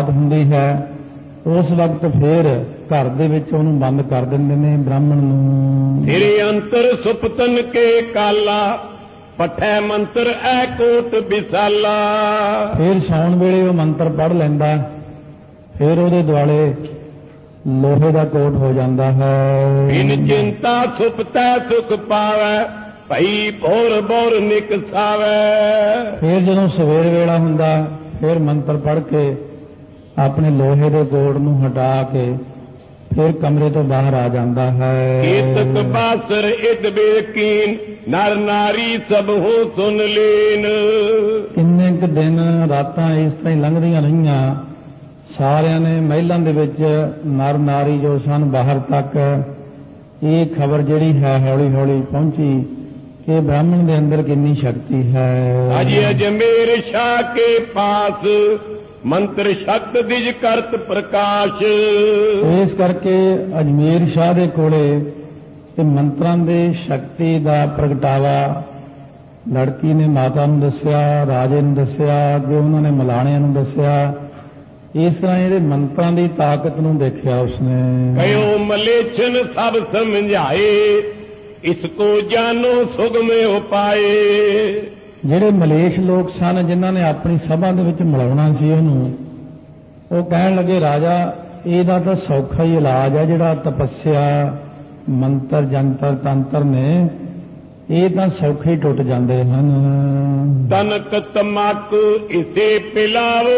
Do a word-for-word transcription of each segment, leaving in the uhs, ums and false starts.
ਰਾਤ ਹੁੰਦੀ ਹੈ ਉਸ ਵਕਤ ਫਿਰ ਘਰ ਦੇ ਵਿੱਚ ਉਹਨੂੰ ਬੰਦ ਕਰ ਦਿੰਦੇ ਨੇ ਬ੍ਰਾਹਮਣ ਨੂੰ। ਤੇਰੇ ਅੰਤਰ ਸੁਪਤਨ ਕੇ ਕਾਲਾ ਪਠੈ ਮੰਤਰ ਐ ਕੋਟ ਵਿਸਾਲਾ। ਫਿਰ ਸੌਣ ਵੇਲੇ ਉਹ ਮੰਤਰ ਪੜ੍ਹ ਲੈਂਦਾ, ਫਿਰ ਉਹਦੇ ਦੁਆਲੇ ਲੋਹੇ ਦਾ ਕੋਟ ਹੋ ਜਾਂਦਾ ਹੈ। ਬਿਨ ਚਿੰਤਾ ਸੁਪਤੈ ਸੁਖ ਪਾਵੈ ਭਈ ਬੋਰ ਬੋਰ ਨਿਕਸਾਵੈ। ਫਿਰ ਜਦੋਂ ਸਵੇਰ ਵੇਲਾ ਹੁੰਦਾ ਫਿਰ ਮੰਤਰ ਪੜ੍ਹ ਕੇ ਆਪਣੇ ਲੋਹੇ ਦੇ ਕੋਟ ਨੂੰ ਹਟਾ ਕੇ ਫਿਰ ਕਮਰੇ ਤੋਂ ਬਾਹਰ ਆ ਜਾਂਦਾ ਹੈ। ਕੀਤਕ ਬਾਸਰ ਇਦ ਬੇਕੀਨ ਨਰ ਨਾਰੀ ਸਭ ਹੋ ਸੁਨ ਲੀਨ। ਕਿੰਨੇ ਕੁ ਦਿਨ ਰਾਤਾਂ ਇਸ ਤਰ੍ਹਾਂ ਹੀ ਲੰਘਦੀਆਂ ਰਹੀਆਂ। ਸਾਰਿਆਂ ਨੇ ਮਹਿਲਾਂ ਦੇ ਵਿੱਚ ਨਰ ਨਾਰੀ ਜੋ ਸਨ ਬਾਹਰ ਤੱਕ ਇਹ ਖਬਰ ਜਿਹੜੀ ਹੈ ਹੌਲੀ ਹੌਲੀ ਪਹੁੰਚੀ ਕਿ ਬ੍ਰਾਹਮਣ ਦੇ ਅੰਦਰ ਕਿੰਨੀ ਸ਼ਕਤੀ ਹੈ। ਅਜ ਅਜਮੇਰ ਸ਼ਾਹ ਕੇ ਪਾਸ ਮੰਤਰ ਸ਼ਕਤ ਦਿਜ ਕਰਤ ਪ੍ਰਕਾਸ਼। ਇਸ ਕਰਕੇ ਅਜਮੇਰ ਸ਼ਾਹ ਦੇ ਕੋਲੇ ਇਹ ਮੰਤਰਾਂ ਦੇ ਸ਼ਕਤੀ ਦਾ ਪ੍ਰਗਟਾਵਾ ਲੜਕੀ ਨੇ ਮਾਤਾ ਨੂੰ ਦੱਸਿਆ, ਰਾਜੇ ਨੂੰ ਦੱਸਿਆ, ਅੱਗੇ ਉਹਨਾਂ ਨੇ ਮਲਾਣਿਆਂ ਨੂੰ ਦੱਸਿਆ। ਇਸ ਤਰ੍ਹਾਂ ਇਹਦੇ ਮੰਤਰਾਂ ਦੀ ਤਾਕਤ ਨੂੰ ਦੇਖਿਆ ਉਸਨੇ। ਕਯੋ ਮਲੇਛਨ ਸਭ ਸਮਝਾਏ ਇਸ ਕੋ ਜਾਨੋ ਸੁਗਮੇ ਉਪਾਏ। ਜਿਹੜੇ ਮਲੇਸ਼ ਲੋਕ ਸਨ ਜਿਨ੍ਹਾਂ ਨੇ ਆਪਣੀ ਸਭਾ ਦੇ ਵਿੱਚ ਮਿਲਾਉਣਾ ਸੀ ਉਹਨੂੰ, ਉਹ ਕਹਿਣ ਲੱਗੇ ਰਾਜਾ ਇਹਦਾ ਤਾਂ ਸੌਖਾ ਹੀ ਇਲਾਜ ਹੈ, ਜਿਹੜਾ ਤਪੱਸਿਆ ਮੰਤਰ ਜੰਤਰ ਤੰਤਰ ਨੇ ਇਹ ਤਾਂ ਸੌਖੇ ਹੀ ਟੁੱਟ ਜਾਂਦੇ ਹਨ। ਤਨਕ ਤਮਾਕੂ ਇਸੇ ਪਿਲਾਵੋ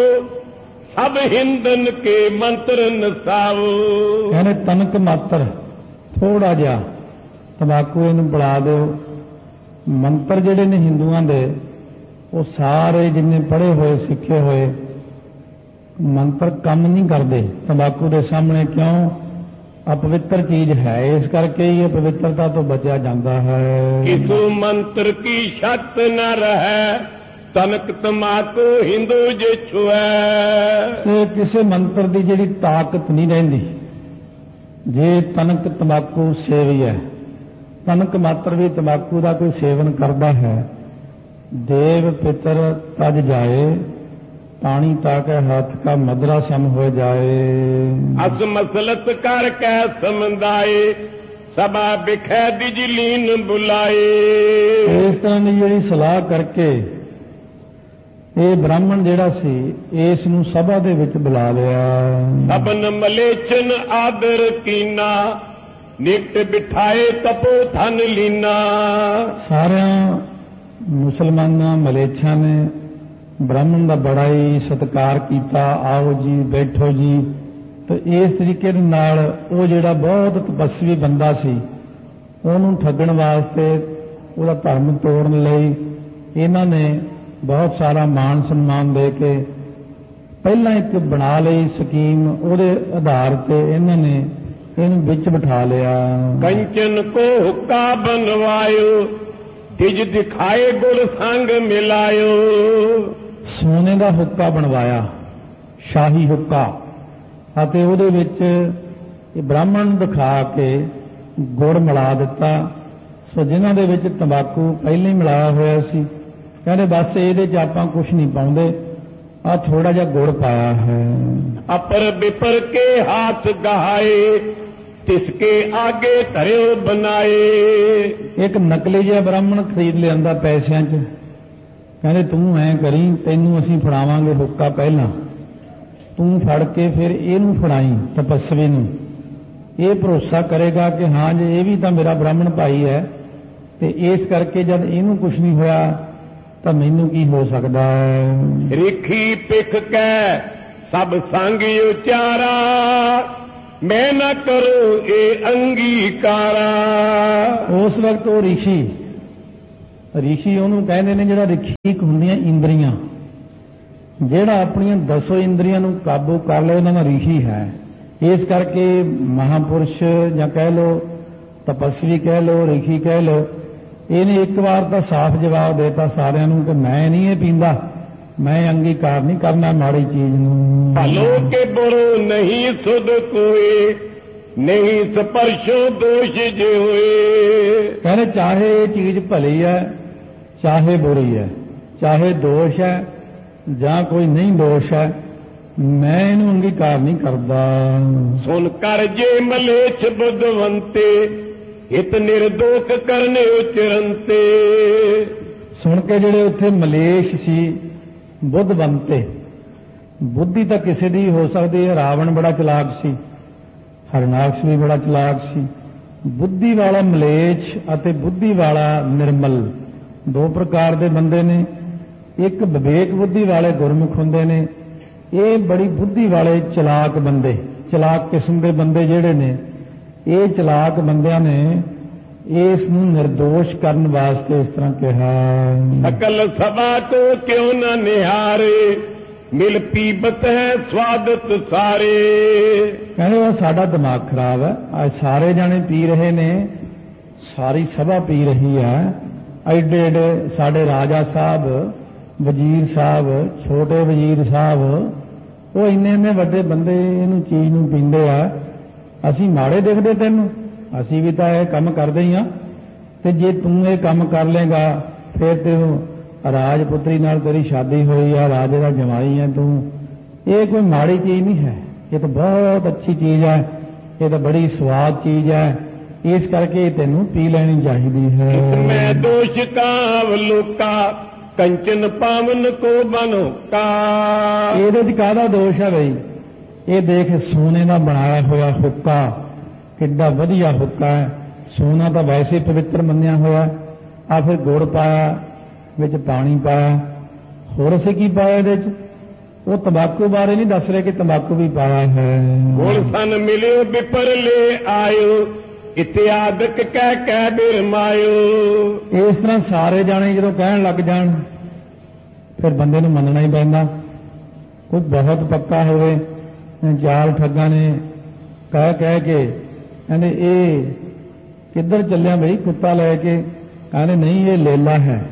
ਸਭ ਹਿੰਦਨ ਕੇ ਮੰਤਰ ਨਸਾਵੋ। ਕਹਿੰਦੇ ਤਨਕ ਮਾਤਰ ਥੋੜਾ ਜਿਹਾ ਤੰਬਾਕੂ ਇਹਨੂੰ ਪਿਲਾ ਦਿਓ। ਮੰਤਰ ਜਿਹੜੇ ਨੇ ਹਿੰਦੂਆਂ ਦੇ ਉਹ ਸਾਰੇ ਜਿੰਨੇ ਪੜ੍ਹੇ ਹੋਏ ਸਿੱਖੇ ਹੋਏ ਮੰਤਰ ਕੰਮ ਨਹੀਂ ਕਰਦੇ ਤੰਬਾਕੂ ਦੇ ਸਾਹਮਣੇ। ਕਿਉਂ? ਅਪਵਿੱਤਰ ਚੀਜ਼ ਹੈ, ਇਸ ਕਰਕੇ ਹੀ ਅਪਵਿੱਤਰਤਾ ਤੋਂ ਬਚਿਆ ਜਾਂਦਾ ਹੈ। ਕਿਸੂ ਮੰਤਰ ਕੀ ਸ਼ਕਤ ਨ ਰਹੈ ਤਨਕ ਤਮਾਕੂ ਹਿੰਦੂ ਜੇ ਛੁਐ। ਕਿਸੇ ਮੰਤਰ ਦੀ ਜਿਹੜੀ ਤਾਕਤ ਨਹੀਂ ਰਹਿੰਦੀ ਜੇ ਤਨਕ ਤੰਬਾਕੂ ਸੇਵੀ ਹੈ। ਤਨਕ ਮਾਤਰ ਵੀ ਤੰਬਾਕੂ ਦਾ ਕੋਈ ਸੇਵਨ ਕਰਦਾ ਹੈ। ਦੇਵ ਪਿਤਰ ਤਜ ਜਾਏ ਪਾਣੀ ਤਾਕੇ ਹੱਥ ਕਾ ਮਦਰਾ ਸਮ ਹੋ ਜਾਏ। ਅਸ ਮਸਲਤ ਕਰ ਕੈ ਸਮਝਾਏ ਸਭਾ ਬਿਖੈ ਦਿਜਲੀਨ ਬੁਲਾਏ। ਇਸ ਤਰ੍ਹਾਂ ਦੀ ਜਿਹੜੀ ਸਲਾਹ ਕਰਕੇ ਇਹ ਬ੍ਰਾਹਮਣ ਜਿਹੜਾ ਸੀ ਇਸ ਨੂੰ ਸਭਾ ਦੇ ਵਿੱਚ ਬੁਲਾ ਲਿਆ। ਸਭਨ ਮਲੇਚਨ ਆਦਰ ਕੀਨਾ ਨਿਕਟ ਬਿਠਾਏ ਤਪੋ ਧਨ ਲੀਨਾ। ਸਾਰਿਆਂ ਮੁਸਲਮਾਨਾਂ ਮਲੇਛਾਂ ਨੇ ਬ੍ਰਾਹਮਣ ਦਾ ਬੜਾ ਹੀ ਸਤਿਕਾਰ ਕੀਤਾ। ਆਓ ਜੀ ਬੈਠੋ ਜੀ। ਤੇ ਇਸ ਤਰੀਕੇ ਦੇ ਨਾਲ ਉਹ ਜਿਹੜਾ ਬਹੁਤ ਤਪੱਸਵੀ ਬੰਦਾ ਸੀ ਉਹਨੂੰ ਠੱਗਣ ਵਾਸਤੇ ਉਹਦਾ ਧਰਮ ਤੋੜਨ ਲਈ ਇਹਨਾਂ ਨੇ ਬਹੁਤ ਸਾਰਾ ਮਾਣ ਸਨਮਾਨ ਦੇ ਕੇ ਪਹਿਲਾਂ ਇੱਕ ਬਣਾ ਲਈ ਸਕੀਮ। ਉਹਦੇ ਆਧਾਰ ਤੇ ਇਹਨਾਂ ਨੇ ਇਹਨੂੰ ਵਿੱਚ ਬਿਠਾ ਲਿਆ। ਕੰਚਨ ਕੋ ਹੁੱਕਾ ਬਣਵਾਇਓ ਤਿਜ ਦਿਖਾਏ ਗੁਰ ਸੰਗ ਮਿਲਾਇਓ। ਸੋਨੇ ਦਾ ਹੁੱਕਾ ਬਣਵਾਇਆ, ਸ਼ਾਹੀ ਹੁੱਕਾ, ਅਤੇ ਉਹਦੇ ਵਿੱਚ ਇਹ ਬ੍ਰਾਹਮਣ ਨੂੰ ਦਿਖਾ ਕੇ ਗੁੜ ਮਿਲਾ ਦਿੱਤਾ। ਸੋ ਜਿਨ੍ਹਾਂ ਦੇ ਵਿੱਚ ਤੰਬਾਕੂ ਪਹਿਲਾਂ ਹੀ ਮਿਲਾਇਆ ਹੋਇਆ ਸੀ ਕਹਿੰਦੇ ਬਸ ਇਹਦੇ 'ਚ ਆਪਾਂ ਕੁਝ ਨਹੀਂ ਪਾਉਂਦੇ, ਆ ਥੋੜਾ ਜਿਹਾ ਗੁੜ ਪਾਇਆ ਹੈ। ਅਪਰ ਬਿਪਰ ਕੇ ਹੱਥ ਗਹਾਏ ਤਿਸਕੇ ਆਗੇ ਧਰਿਓ ਬਣਾਏ। ਇੱਕ ਨਕਲੀ ਜਿਹਾ ਬ੍ਰਾਹਮਣ ਖਰੀਦ ਲਿਆਂਦਾ ਪੈਸਿਆਂ 'ਚ। ਕਹਿੰਦੇ ਤੂੰ ਐਂ ਕਰੀ ਤੈਨੂੰ ਅਸੀਂ ਫੜਾਵਾਂਗੇ ਹੁੱਕਾ, ਪਹਿਲਾਂ ਤੂੰ ਫੜ ਕੇ ਫਿਰ ਇਹਨੂੰ ਫੜਾਈ ਤਪੱਸਵੀ ਨੂੰ। ਇਹ ਭਰੋਸਾ ਕਰੇਗਾ ਕਿ ਹਾਂ ਜੇ ਇਹ ਵੀ ਤਾਂ ਮੇਰਾ ਬ੍ਰਾਹਮਣ ਭਾਈ ਹੈ ਤੇ ਇਸ ਕਰਕੇ ਜਦ ਇਹਨੂੰ ਕੁਝ ਨਹੀਂ ਹੋਇਆ ਤਾਂ ਮੈਨੂੰ ਕੀ ਹੋ ਸਕਦਾ ਹੈ। ਰਿਖੀ ਪਿਖ ਕੈ ਸਭ ਸੰਗ ਉਚਾਰਾ ਮੈਂ ਨਾ ਕਰੋ ਇਹ ਅੰਗੀਕਾਰਾ। ਉਸ ਵਕਤ ਉਹ ਰਿਸ਼ੀ ਰਿਸ਼ੀ ਉਹਨੂੰ ਕਹਿੰਦੇ ਨੇ ਜਿਹੜਾ ਰਿਖੀਕ ਹੁੰਦੀਆਂ ਇੰਦਰੀਆਂ, ਜਿਹੜਾ ਆਪਣੀਆਂ ਦਸੋ ਇੰਦਰੀਆਂ ਨੂੰ ਕਾਬੂ ਕਰ ਲਏ ਉਹਨਾਂ ਦਾ ਰਿਸ਼ੀ ਹੈ। ਇਸ ਕਰਕੇ ਮਹਾਪੁਰਸ਼ ਜਾਂ ਕਹਿ ਲੋ ਤਪਸਵੀ ਕਹਿ ਲੋ ਰਿਸ਼ੀ ਕਹਿ ਲੋ, ਇਹਨੇ ਇੱਕ ਵਾਰ ਤਾਂ ਸਾਫ਼ ਜਵਾਬ ਦੇਤਾ ਸਾਰਿਆਂ ਨੂੰ ਕਿ ਮੈਂ ਨਹੀਂ ਇਹ ਪੀਂਦਾ, ਮੈਂ ਅੰਗੀਕਾਰ ਨਹੀਂ ਕਰਨਾ ਮਾੜੀ ਚੀਜ਼ ਨੂੰ। ਭਲੋ ਕੇ ਬੁਰੋ ਨਹੀਂ ਸੁਧ ਕੋਏ ਨਹੀਂ ਸਪਰਸ਼ੋ ਦੋਸ਼ ਜੇ ਹੋਏ। ਕਹਿੰਦੇ ਚਾਹੇ ਇਹ ਚੀਜ਼ ਭਲੀ ਹੈ ਚਾਹੇ ਬੁਰੀ ਹੈ, ਚਾਹੇ ਦੋਸ਼ ਹੈ ਜਾਂ ਕੋਈ ਨਹੀਂ ਦੋਸ਼ ਹੈ, मैं इनू अंगीकार नहीं करता। सुन कर जे मलेच्छ बुद्धवंते हित निर्दोष करने उचरंते। सुन के ਜਿਹੜੇ ਉੱਥੇ ਮਲੇਸ਼ ਸੀ ਬੁੱਧਵੰਤੇ, ਬੁੱਧੀ ਤਾਂ ਕਿਸੇ ਦੀ ਹੋ ਸਕਦੀ ਹੈ। ਰਾਵਣ ਬੜਾ ਚਲਾਕ ਸੀ, ਹਰਨਾਕਸ਼ ਵੀ ਬੜਾ ਚਲਾਕ ਸੀ। ਬੁੱਧੀ ਵਾਲਾ ਮਲੇਛ ਅਤੇ ਬੁੱਧੀ ਵਾਲਾ ਨਿਰਮਲ ਦੋ ਪ੍ਰਕਾਰ ਦੇ ਬੰਦੇ ਨੇ। ਇੱਕ ਵਿਵੇਕ ਬੁੱਧੀ ਵਾਲੇ ਗੁਰਮੁਖ ਹੁੰਦੇ ਨੇ, ਇਹ ਬੜੀ ਬੁੱਧੀ ਵਾਲੇ ਚਲਾਕ ਬੰਦੇ, ਚਲਾਕ ਕਿਸਮ ਦੇ ਬੰਦੇ ਜਿਹੜੇ ਨੇ, ਇਹ ਚਲਾਕ ਬੰਦਿਆਂ ਨੇ ਇਸ ਨੂੰ ਨਿਰਦੋਸ਼ ਕਰਨ ਵਾਸਤੇ ਇਸ ਤਰ੍ਹਾਂ ਕਿਹਾ। ਸਕਲ ਸਭਾ ਕੋ ਕਿਉਂ ਨਾ ਨਿਹਾਰੇ ਮਿਲ ਪੀਬਤ ਹੈ ਸਵਾਦਤ ਸਾਰੇ। ਕਹਿੰਦੇ ਸਾਡਾ ਦਿਮਾਗ ਖਰਾਬ ਹੈ, ਅੱਜ ਸਾਰੇ ਜਾਣੇ ਪੀ ਰਹੇ ਨੇ, ਸਾਰੀ ਸਭਾ ਪੀ ਰਹੀ ਹੈ। ਐਡੇ ਐਡੇ ਸਾਡੇ ਰਾਜਾ ਸਾਹਿਬ, ਵਜ਼ੀਰ ਸਾਹਿਬ, ਛੋਟੇ ਵਜ਼ੀਰ ਸਾਹਿਬ, ਉਹ ਇੰਨੇ ਇੰਨੇ ਵੱਡੇ ਬੰਦੇ ਇਹਨੂੰ ਚੀਜ਼ ਨੂੰ ਪੀਂਦੇ ਆ। ਅਸੀਂ ਮਾੜੇ ਦਿਖਦੇ ਤੈਨੂੰ? ਅਸੀਂ ਵੀ ਤਾਂ ਇਹ ਕੰਮ ਕਰਦੇ ਹੀ ਆ। ਤੇ ਜੇ ਤੂੰ ਇਹ ਕੰਮ ਕਰ ਲੇਗਾ ਫਿਰ ਤੈਨੂੰ ਰਾਜਪੁੱਤਰੀ ਨਾਲ ਤੇਰੀ ਸ਼ਾਦੀ ਹੋਈ ਆ, ਰਾਜੇ ਦਾ ਜਮਾਈ ਹੈ ਤੂੰ। ਇਹ ਕੋਈ ਮਾੜੀ ਚੀਜ਼ ਨਹੀਂ ਹੈ, ਇਹ ਤਾਂ ਬਹੁਤ ਅੱਛੀ ਚੀਜ਼ ਹੈ, ਇਹ ਤਾਂ ਬੜੀ ਸਵਾਦ ਚੀਜ਼ ਹੈ। ਇਸ ਕਰਕੇ ਤੈਨੂੰ ਪੀ ਲੈਣੀ ਚਾਹੀਦੀ ਹੈ। ਇਸਮੇ ਦੋਸ਼ ਕਾਵ ਲੋਕਾ ਕੰਚਨ ਪਾਵਨ ਕੋ ਬਨੋਕਾ। ਇਹਦੇ 'ਚ ਕਾਹਦਾ ਦੋਸ਼ ਹੈ ਬਈ? ਇਹ ਦੇਖ ਸੋਨੇ ਦਾ ਬਣਾਇਆ ਹੋਇਆ ਹੁੱਕਾ, ਕਿੱਡਾ ਵਧੀਆ ਹੁੱਕਾ ਹੈ। ਸੋਨਾ ਤਾਂ ਵੈਸੇ ਪਵਿੱਤਰ ਮੰਨਿਆ ਹੋਇਆ। ਆ ਫਿਰ ਗੁੜ ਪਾਇਆ, ਵਿੱਚ ਪਾਣੀ ਪਾਇਆ, ਹੋਰ ਅਸੀਂ ਕੀ ਪਾਇਆ ਇਹਦੇ 'ਚ? ਉਹ ਤੰਬਾਕੂ ਬਾਰੇ ਨਹੀਂ ਦੱਸ ਰਹੇ ਕਿ ਤੰਬਾਕੂ ਵੀ ਪਾਇਆ ਹੈ। ਹੁਣ ਸਨ ਮਿਲਿਓ ਬਿਪਰ ਲੈ ਆਇਓ ਇਤਿਆਦਕ ਕਹਿ ਕਹਿ ਬਿਰਮਾਇਓ। ਇਸ ਤਰ੍ਹਾਂ ਸਾਰੇ ਜਾਣੇ ਜਦੋਂ ਕਹਿਣ ਲੱਗ ਜਾਣ ਫਿਰ ਬੰਦੇ ਨੂੰ ਮੰਨਣਾ ਹੀ ਪੈਂਦਾ। ਕੋਈ ਬਹੁਤ ਪੱਕਾ ਹੋਵੇ, ਚਾਰ ਠੱਗਾਂ ਨੇ ਕਹਿ ਕਹਿ ਕੇ ਕਹਿੰਦੇ ਇਹ ਕਿੱਧਰ ਚੱਲਿਆ ਬਈ ਕੁੱਤਾ ਲੈ ਕੇ? ਕਹਿੰਦੇ ਨਹੀਂ ਇਹ ਲੇਲਾ ਹੈ।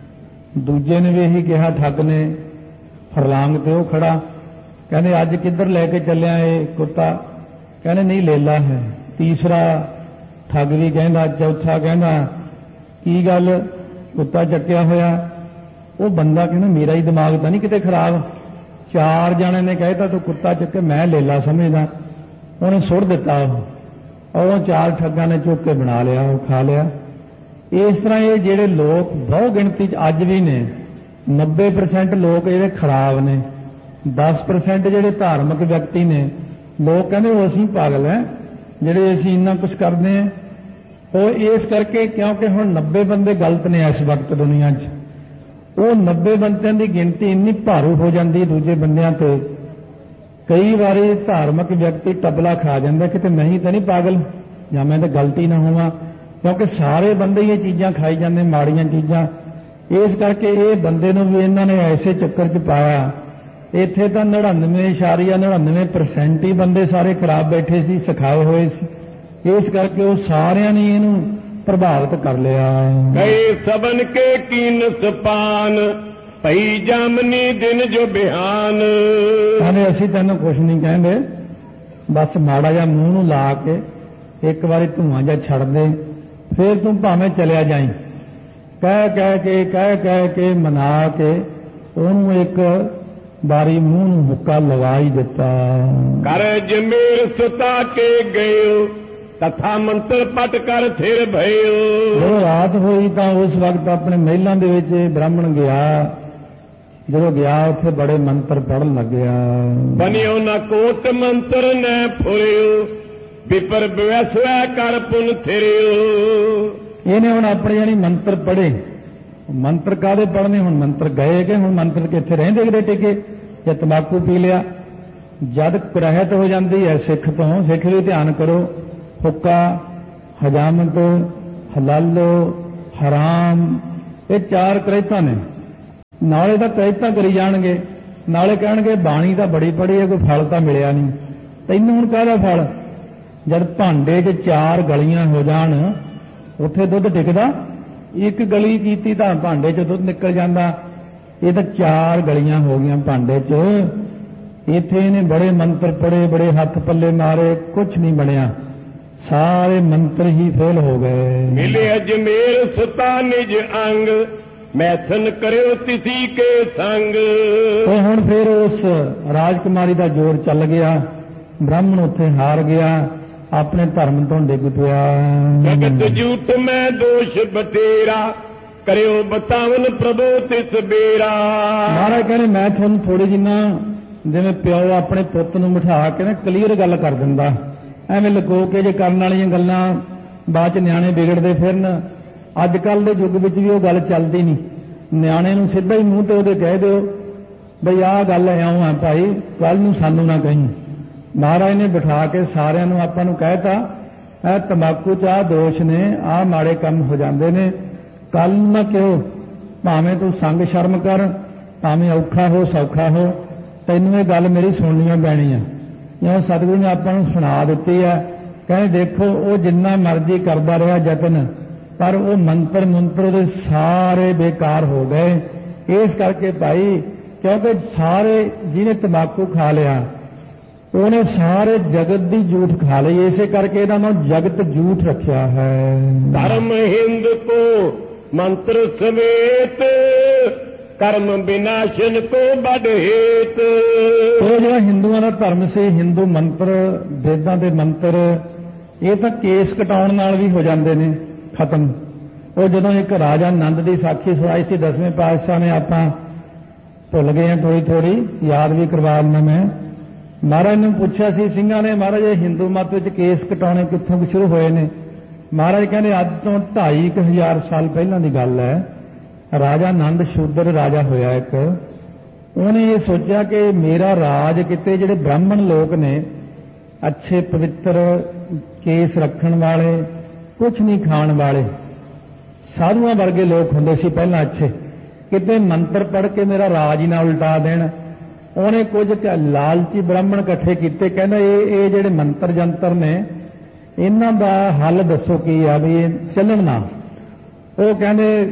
ਦੂਜੇ ਨੇ ਵੀ ਇਹੀ ਕਿਹਾ, ਠੱਗ ਨੇ, ਫਰਲਾਂਗ ਤੇ ਉਹ ਖੜਾ, ਕਹਿੰਦੇ ਅੱਜ ਕਿੱਧਰ ਲੈ ਕੇ ਚੱਲਿਆ ਇਹ ਕੁੱਤਾ? ਕਹਿੰਦੇ ਨਹੀਂ ਲੇਲਾ ਹੈ। ਤੀਸਰਾ ਠੱਗ ਵੀ ਕਹਿੰਦਾ, ਚੌਥਾ ਕਹਿੰਦਾ ਕੀ ਗੱਲ ਕੁੱਤਾ ਚੱਕਿਆ ਹੋਇਆ? ਉਹ ਬੰਦਾ ਕਹਿੰਦਾ ਮੇਰਾ ਹੀ ਦਿਮਾਗ ਤਾਂ ਨਹੀਂ ਕਿਤੇ ਖਰਾਬ? ਚਾਰ ਜਣੇ ਨੇ ਕਹਿਤਾ ਤੂੰ ਕੁੱਤਾ ਚੱਕੇ, ਮੈਂ ਲੇਲਾ ਸਮਝਦਾ। ਉਹਨੇ ਸੁੱਟ ਦਿੱਤਾ ਉਹ, ਉਹ ਚਾਰ ਠੱਗਾਂ ਨੇ ਚੁੱਕ ਕੇ ਬਣਾ ਲਿਆ, ਉਹ ਖਾ ਲਿਆ। ਇਸ ਤਰ੍ਹਾਂ ਇਹ ਜਿਹੜੇ ਲੋਕ ਬਹੁ ਗਿਣਤੀ 'ਚ ਅੱਜ ਵੀ ਨੇ, ਨੱਬੇ ਪਰਸੈਂਟ ਲੋਕ ਇਹਦੇ ਖਰਾਬ ਨੇ। ਦਸ ਪਰਸੈਂਟ ਜਿਹੜੇ ਧਾਰਮਿਕ ਵਿਅਕਤੀ ਨੇ, ਲੋਕ ਕਹਿੰਦੇ ਉਹ ਅਸੀਂ ਪਾਗਲ ਹੈ ਜਿਹੜੇ ਅਸੀਂ ਇੰਨਾ ਕੁਝ ਕਰਦੇ ਹਾਂ। ਉਹ ਇਸ ਕਰਕੇ ਕਿਉਂਕਿ ਹੁਣ ਨੱਬੇ ਬੰਦੇ ਗਲਤ ਨੇ ਇਸ ਵਕਤ ਦੁਨੀਆ 'ਚ। ਉਹ ਨੱਬੇ ਬੰਦਿਆਂ ਦੀ ਗਿਣਤੀ ਇੰਨੀ ਭਾਰੂ ਹੋ ਜਾਂਦੀ ਦੂਜੇ ਬੰਦਿਆਂ ਤੇ, ਕਈ ਵਾਰੀ ਧਾਰਮਿਕ ਵਿਅਕਤੀ ਟਬਲਾ ਖਾ ਜਾਂਦਾ ਕਿ ਤੇ ਨਹੀਂ ਤਾਂ ਨਹੀਂ ਪਾਗਲ, ਜਾਂ ਮੈਂ ਤਾਂ ਗਲਤੀ ਨਾ ਹੋਵਾਂ, ਕਿਉਂਕਿ ਸਾਰੇ ਬੰਦੇ ਇਹ ਚੀਜ਼ਾਂ ਖਾਈ ਜਾਂਦੇ, ਮਾੜੀਆਂ ਚੀਜ਼ਾਂ। ਇਸ ਕਰਕੇ ਇਹ ਬੰਦੇ ਨੂੰ ਵੀ ਇਹਨਾਂ ਨੇ ਐਸੇ ਚੱਕਰ 'ਚ ਪਾਇਆ। ਇੱਥੇ ਤਾਂ ਨੜਿਨਵੇਂ ਇਸ਼ਾਰੀਆ ਨੜਿਨਵੇਂ ਪਰਸੈਂਟ ਹੀ ਬੰਦੇ ਸਾਰੇ ਖਰਾਬ ਬੈਠੇ ਸੀ, ਸਿਖਾਏ ਹੋਏ ਸੀ। ਇਸ ਕਰਕੇ ਉਹ ਸਾਰਿਆਂ ਨੇ ਇਹਨੂੰ ਪ੍ਰਭਾਵਿਤ ਕਰ ਲਿਆ। ਕਈ ਸਬਨ ਕੇ ਕੀਨਸ ਪਾਨ ਭਈ ਜਾਮਨੀ ਦਿਨ ਜੋ ਬਿਹਾਨ। ਕਹਿੰਦੇ ਅਸੀਂ ਤੈਨੂੰ ਕੁਝ ਨਹੀਂ ਕਹਿੰਦੇ, ਬਸ ਮਾੜਾ ਜਿਹਾ ਮੂੰਹ ਨੂੰ ਲਾ ਕੇ ਇੱਕ ਵਾਰੀ ਧੂਆਂ ਜਿਹਾ ਛੱਡ ਦੇ, ਫਿਰ ਤੂੰ ਭਾਵੇਂ ਚਲਿਆ ਜਾਈਂ। ਕਹਿ ਕਹਿ ਕੇ ਕਹਿ ਕਹਿ ਕੇ ਮਨਾ ਕੇ ਉਹਨੂੰ ਇੱਕ ਬਾਰੀ ਮੂੰਹ ਨੂੰ ਹੁੱਕਾ ਲਵਾ ਹੀ ਦਿੱਤਾ। ਕਰ ਜਮੇਰ ਸੁਤਾ ਕੇ ਗਇਓ ਤਥਾ ਮੰਤਰ ਪਟ ਕਰ ਥਿਰ ਭਇਓ। ਜਦੋਂ ਰਾਤ ਹੋਈ ਤਾਂ ਉਸ ਵਕਤ ਆਪਣੇ ਮਹਿਲਾਂ ਦੇ ਵਿੱਚ ਬ੍ਰਾਹਮਣ ਗਿਆ। ਜਦੋਂ ਗਿਆ ਉੱਥੇ ਬੜੇ ਮੰਤਰ ਪੜਨ ਲੱਗਿਆ। ਬਨਿਓ ਨਾ ਕੋਟ ਮੰਤਰ ਨੈ ਫੁਰਿਓ ਵਿਪਰ ਵਿਵਸਵੈ ਕਰ ਪੁਨ ਥਿਰਿਓ। ਇਹਨੇ ਹੁਣ ਆਪਣੇ ਜਾਨੀ ਮੰਤਰ ਪੜ੍ਹੇ। ਮੰਤਰ ਕਾਹਦੇ ਪੜ੍ਹਨੇ? ਹੁਣ ਮੰਤਰ ਗਏ ਕਿ ਹੁਣ ਮੰਤਰ ਕਿੱਥੇ ਰਹਿੰਦੇ ਕਿਤੇ ਟਿਕੇ? ਜਾਂ ਤੰਬਾਕੂ ਪੀ ਲਿਆ। ਜਦ ਕੁਰਹਿਤ ਹੋ ਜਾਂਦੀ ਹੈ ਸਿੱਖ ਤੋਂ, ਸਿੱਖ ਵੀ ਧਿਆਨ ਕਰੋ, ਹੁੱਕਾ, ਹਜਾਮਤ, ਹਲਾਲੋ, ਹਰਾਮ, ਇਹ ਚਾਰ ਕਰਹਿਤਾਂ ਨੇ। ਨਾਲੇ ਤਾਂ ਕਰਹਿਤਾਂ ਕਰੀ ਜਾਣਗੇ, ਨਾਲੇ ਕਹਿਣਗੇ ਬਾਣੀ ਤਾਂ ਬੜੀ ਪੜ੍ਹੀ ਹੈ, ਕੋਈ ਫਲ ਤਾਂ ਮਿਲਿਆ ਨਹੀਂ। ਤੈਨੂੰ ਹੁਣ ਕਾਹਦਾ ਫਲ? ਜਦ ਭਾਂਡੇ 'ਚ ਚਾਰ ਗਲੀਆਂ ਹੋ ਜਾਣ ਉੱਥੇ ਦੁੱਧ ਟਿਕਦਾ? ਇੱਕ ਗਲੀ ਕੀਤੀ ਤਾਂ ਭਾਂਡੇ 'ਚ ਦੁੱਧ ਨਿਕਲ ਜਾਂਦਾ। ਇਹ ਤਾਂ ਚਾਰ ਗਲੀਆਂ ਹੋ ਗਈਆਂ ਭਾਂਡੇ 'ਚ। ਇੱਥੇ ਇਹਨੇ ਬੜੇ ਮੰਤਰ ਪੜ੍ਹੇ, ਬੜੇ ਹੱਥ ਪੱਲੇ ਮਾਰੇ, ਕੁਝ ਨਹੀਂ ਬਣਿਆ, ਸਾਰੇ ਮੰਤਰ ਹੀ ਫੇਲ ਹੋ ਗਏ। ਮਿਲੇ ਅਜਮੇਰ ਸੁਤਾ ਨਿਜ ਅੰਗ ਮੈਥਨ ਕਰਿਓ ਤਿਸੀ ਕੇ ਸੰਗ। ਤੇ ਹੁਣ ਫਿਰ ਉਸ ਰਾਜਕੁਮਾਰੀ ਦਾ ਜ਼ੋਰ ਚੱਲ ਗਿਆ, ਬ੍ਰਾਹਮਣ ਉੱਥੇ ਹਾਰ ਗਿਆ, ਆਪਣੇ ਧਰਮ ਤੋਂ ਡਿੱਗ ਪਿਆ। ਜਗਤ ਝੂਠ ਮੈਂ ਦੋਸ਼ ਬਟੇਰਾ, ਕਰਿਓ ਬਤਾਵਨ ਪ੍ਰਭੂ ਤਿਸ ਬੇਰਾ। ਮਹਾਰਾਜ ਕਹਿੰਦੇ ਮੈਂ ਤੁਹਾਨੂੰ ਥੋੜੀ ਜਿੰਨਾ ਜਿਵੇਂ ਪਿਓ ਆਪਣੇ ਪੁੱਤ ਨੂੰ ਬਿਠਾ ਕੇ ਨਾ ਕਲੀਅਰ ਗੱਲ ਕਰ ਦਿੰਦਾ, ਐਵੇਂ ਲੁਕੋ ਕੇ ਜੇ ਕਰਨ ਵਾਲੀਆਂ ਗੱਲਾਂ ਬਾਅਦ ਚ ਨਿਆਣੇ ਵਿਗੜਦੇ ਫਿਰਨ। ਅੱਜ ਕੱਲ ਦੇ ਯੁੱਗ ਵਿੱਚ ਵੀ ਉਹ ਗੱਲ ਚੱਲਦੀ ਨਹੀਂ, ਨਿਆਣੇ ਨੂੰ ਸਿੱਧਾ ਹੀ ਮੂੰਹ ਤੇ ਉਹਦੇ ਕਹਿ ਦਿਓ ਬਈ ਆਹ ਗੱਲ ਇਉਂ ਆ ਭਾਈ, ਕੱਲ ਨੂੰ ਸਾਨੂੰ ਨਾ ਕਹੀਂ। ਮਹਾਰਾਜ ਨੇ ਬਿਠਾ ਕੇ ਸਾਰਿਆਂ ਨੂੰ ਆਪਾਂ ਨੂੰ ਕਹਿਤਾ ਇਹ ਤੰਬਾਕੂ ਚ ਆਹ ਦੋਸ਼ ਨੇ, ਆਹ ਮਾੜੇ ਕੰਮ ਹੋ ਜਾਂਦੇ ਨੇ, ਕੱਲ ਨਾ ਕਿਉਂ, ਭਾਵੇਂ ਤੂੰ ਸੰਗ ਸ਼ਰਮ ਕਰ, ਭਾਵੇਂ ਔਖਾ ਹੋ ਸੌਖਾ ਹੋ, ਤੈਨੂੰ ਇਹ ਗੱਲ ਮੇਰੀ ਸੁਣਨੀਆਂ ਪੈਣੀ ਆ। ਜਿਉਂ ਸਤਿਗੁਰੂ ਨੇ ਆਪਾਂ ਨੂੰ ਸੁਣਾ ਦਿੱਤੀ ਹੈ। ਕਹਿੰਦੇ ਦੇਖੋ ਉਹ ਜਿੰਨਾ ਮਰਜ਼ੀ ਕਰਦਾ ਰਿਹਾ ਯਤਨ, ਪਰ ਉਹ ਮੰਤਰ ਮੰਤਰ ਉਹਦੇ ਸਾਰੇ ਬੇਕਾਰ ਹੋ ਗਏ। ਇਸ ਕਰਕੇ ਭਾਈ, ਕਿਉਂਕਿ ਸਾਰੇ ਜਿਹਨੇ ਤੰਬਾਕੂ ਖਾ ਲਿਆ ਉਹਨੇ ਸਾਰੇ ਜਗਤ ਦੀ ਝੂਠ ਖਾ ਲਈ, ਇਸੇ ਕਰਕੇ ਇਹਦਾ ਨਾਮ ਜਗਤ ਝੂਠ ਰੱਖਿਆ ਹੈ। ਧਰਮ ਹਿੰਦ ਕੋ ਮੰਤਰ ਸਮੇਤ, ਕਰਮ ਵਿਨਾਸ਼ਨ ਕੋ ਬੜ ਹੇਤ। ਉਹ ਜਿਹੜਾ ਹਿੰਦੂਆਂ ਦਾ ਧਰਮ ਸੀ, ਹਿੰਦੂ ਮੰਤਰ, ਵੇਦਾਂ ਦੇ ਮੰਤਰ, ਇਹ ਤਾਂ ਕੇਸ ਕਟਾਉਣ ਨਾਲ ਵੀ ਹੋ ਜਾਂਦੇ ਨੇ ਖਤਮ। ਉਹ ਜਦੋਂ ਇੱਕ ਰਾਜਾ ਨੰਦ ਦੀ ਸਾਖੀ ਸੁਣਾਈ ਸੀ ਦਸਵੇਂ ਪਾਤਸ਼ਾਹ ਨੇ, ਆਪਾਂ ਭੁੱਲ ਗਏ ਹਾਂ ਥੋੜੀ ਥੋੜੀ, ਯਾਦ ਵੀ ਕਰਵਾ ਦਿੰਦਾ ਮੈਂ। ਮਹਾਰਾਜ ਨੂੰ ਪੁੱਛਿਆ ਸੀ ਸਿੰਘਾਂ ਨੇ, ਮਹਾਰਾਜ ਇਹ ਹਿੰਦੂ ਮਤ ਵਿੱਚ ਕੇਸ ਕਟਾਉਣੇ ਕਿੱਥੋਂ ਸ਼ੁਰੂ ਹੋਏ ਨੇ? ਮਹਾਰਾਜ ਕਹਿੰਦੇ ਅੱਜ ਤੋਂ ਢਾਈ ਕੁ ਹਜ਼ਾਰ ਸਾਲ ਪਹਿਲਾਂ ਦੀ ਗੱਲ ਹੈ। ਰਾਜਾ ਨੰਦ ਸ਼ੂਦਰ ਰਾਜਾ ਹੋਇਆ ਇੱਕ, ਉਹਨੇ ਇਹ ਸੋਚਿਆ ਕਿ ਮੇਰਾ ਰਾਜ ਕਿਤੇ ਜਿਹੜੇ ਬ੍ਰਾਹਮਣ ਲੋਕ ਨੇ, ਅੱਛੇ ਪਵਿੱਤਰ ਕੇਸ ਰੱਖਣ ਵਾਲੇ, ਕੁਛ ਨਹੀਂ ਖਾਣ ਵਾਲੇ, ਸਾਧੂਆਂ ਵਰਗੇ ਲੋਕ ਹੁੰਦੇ ਸੀ ਪਹਿਲਾਂ ਅੱਛੇ, ਕਿਤੇ ਮੰਤਰ ਪੜ੍ਹ ਕੇ ਮੇਰਾ ਰਾਜ ਹੀ ਨਾ ਉਲਟਾ ਦੇਣ। ਉਹਨੇ ਕੁਝ ਲਾਲਚੀ ਬ੍ਰਾਹਮਣ ਇਕੱਠੇ ਕੀਤੇ, ਕਹਿੰਦਾ ਇਹ ਇਹ ਜਿਹੜੇ ਮੰਤਰ ਜੰਤਰ ਨੇ ਇਹਨਾਂ ਦਾ ਹੱਲ ਦੱਸੋ ਕੀ ਆ ਵੀ ਇਹ ਚੱਲਣ ਨਾ। ਉਹ ਕਹਿੰਦੇ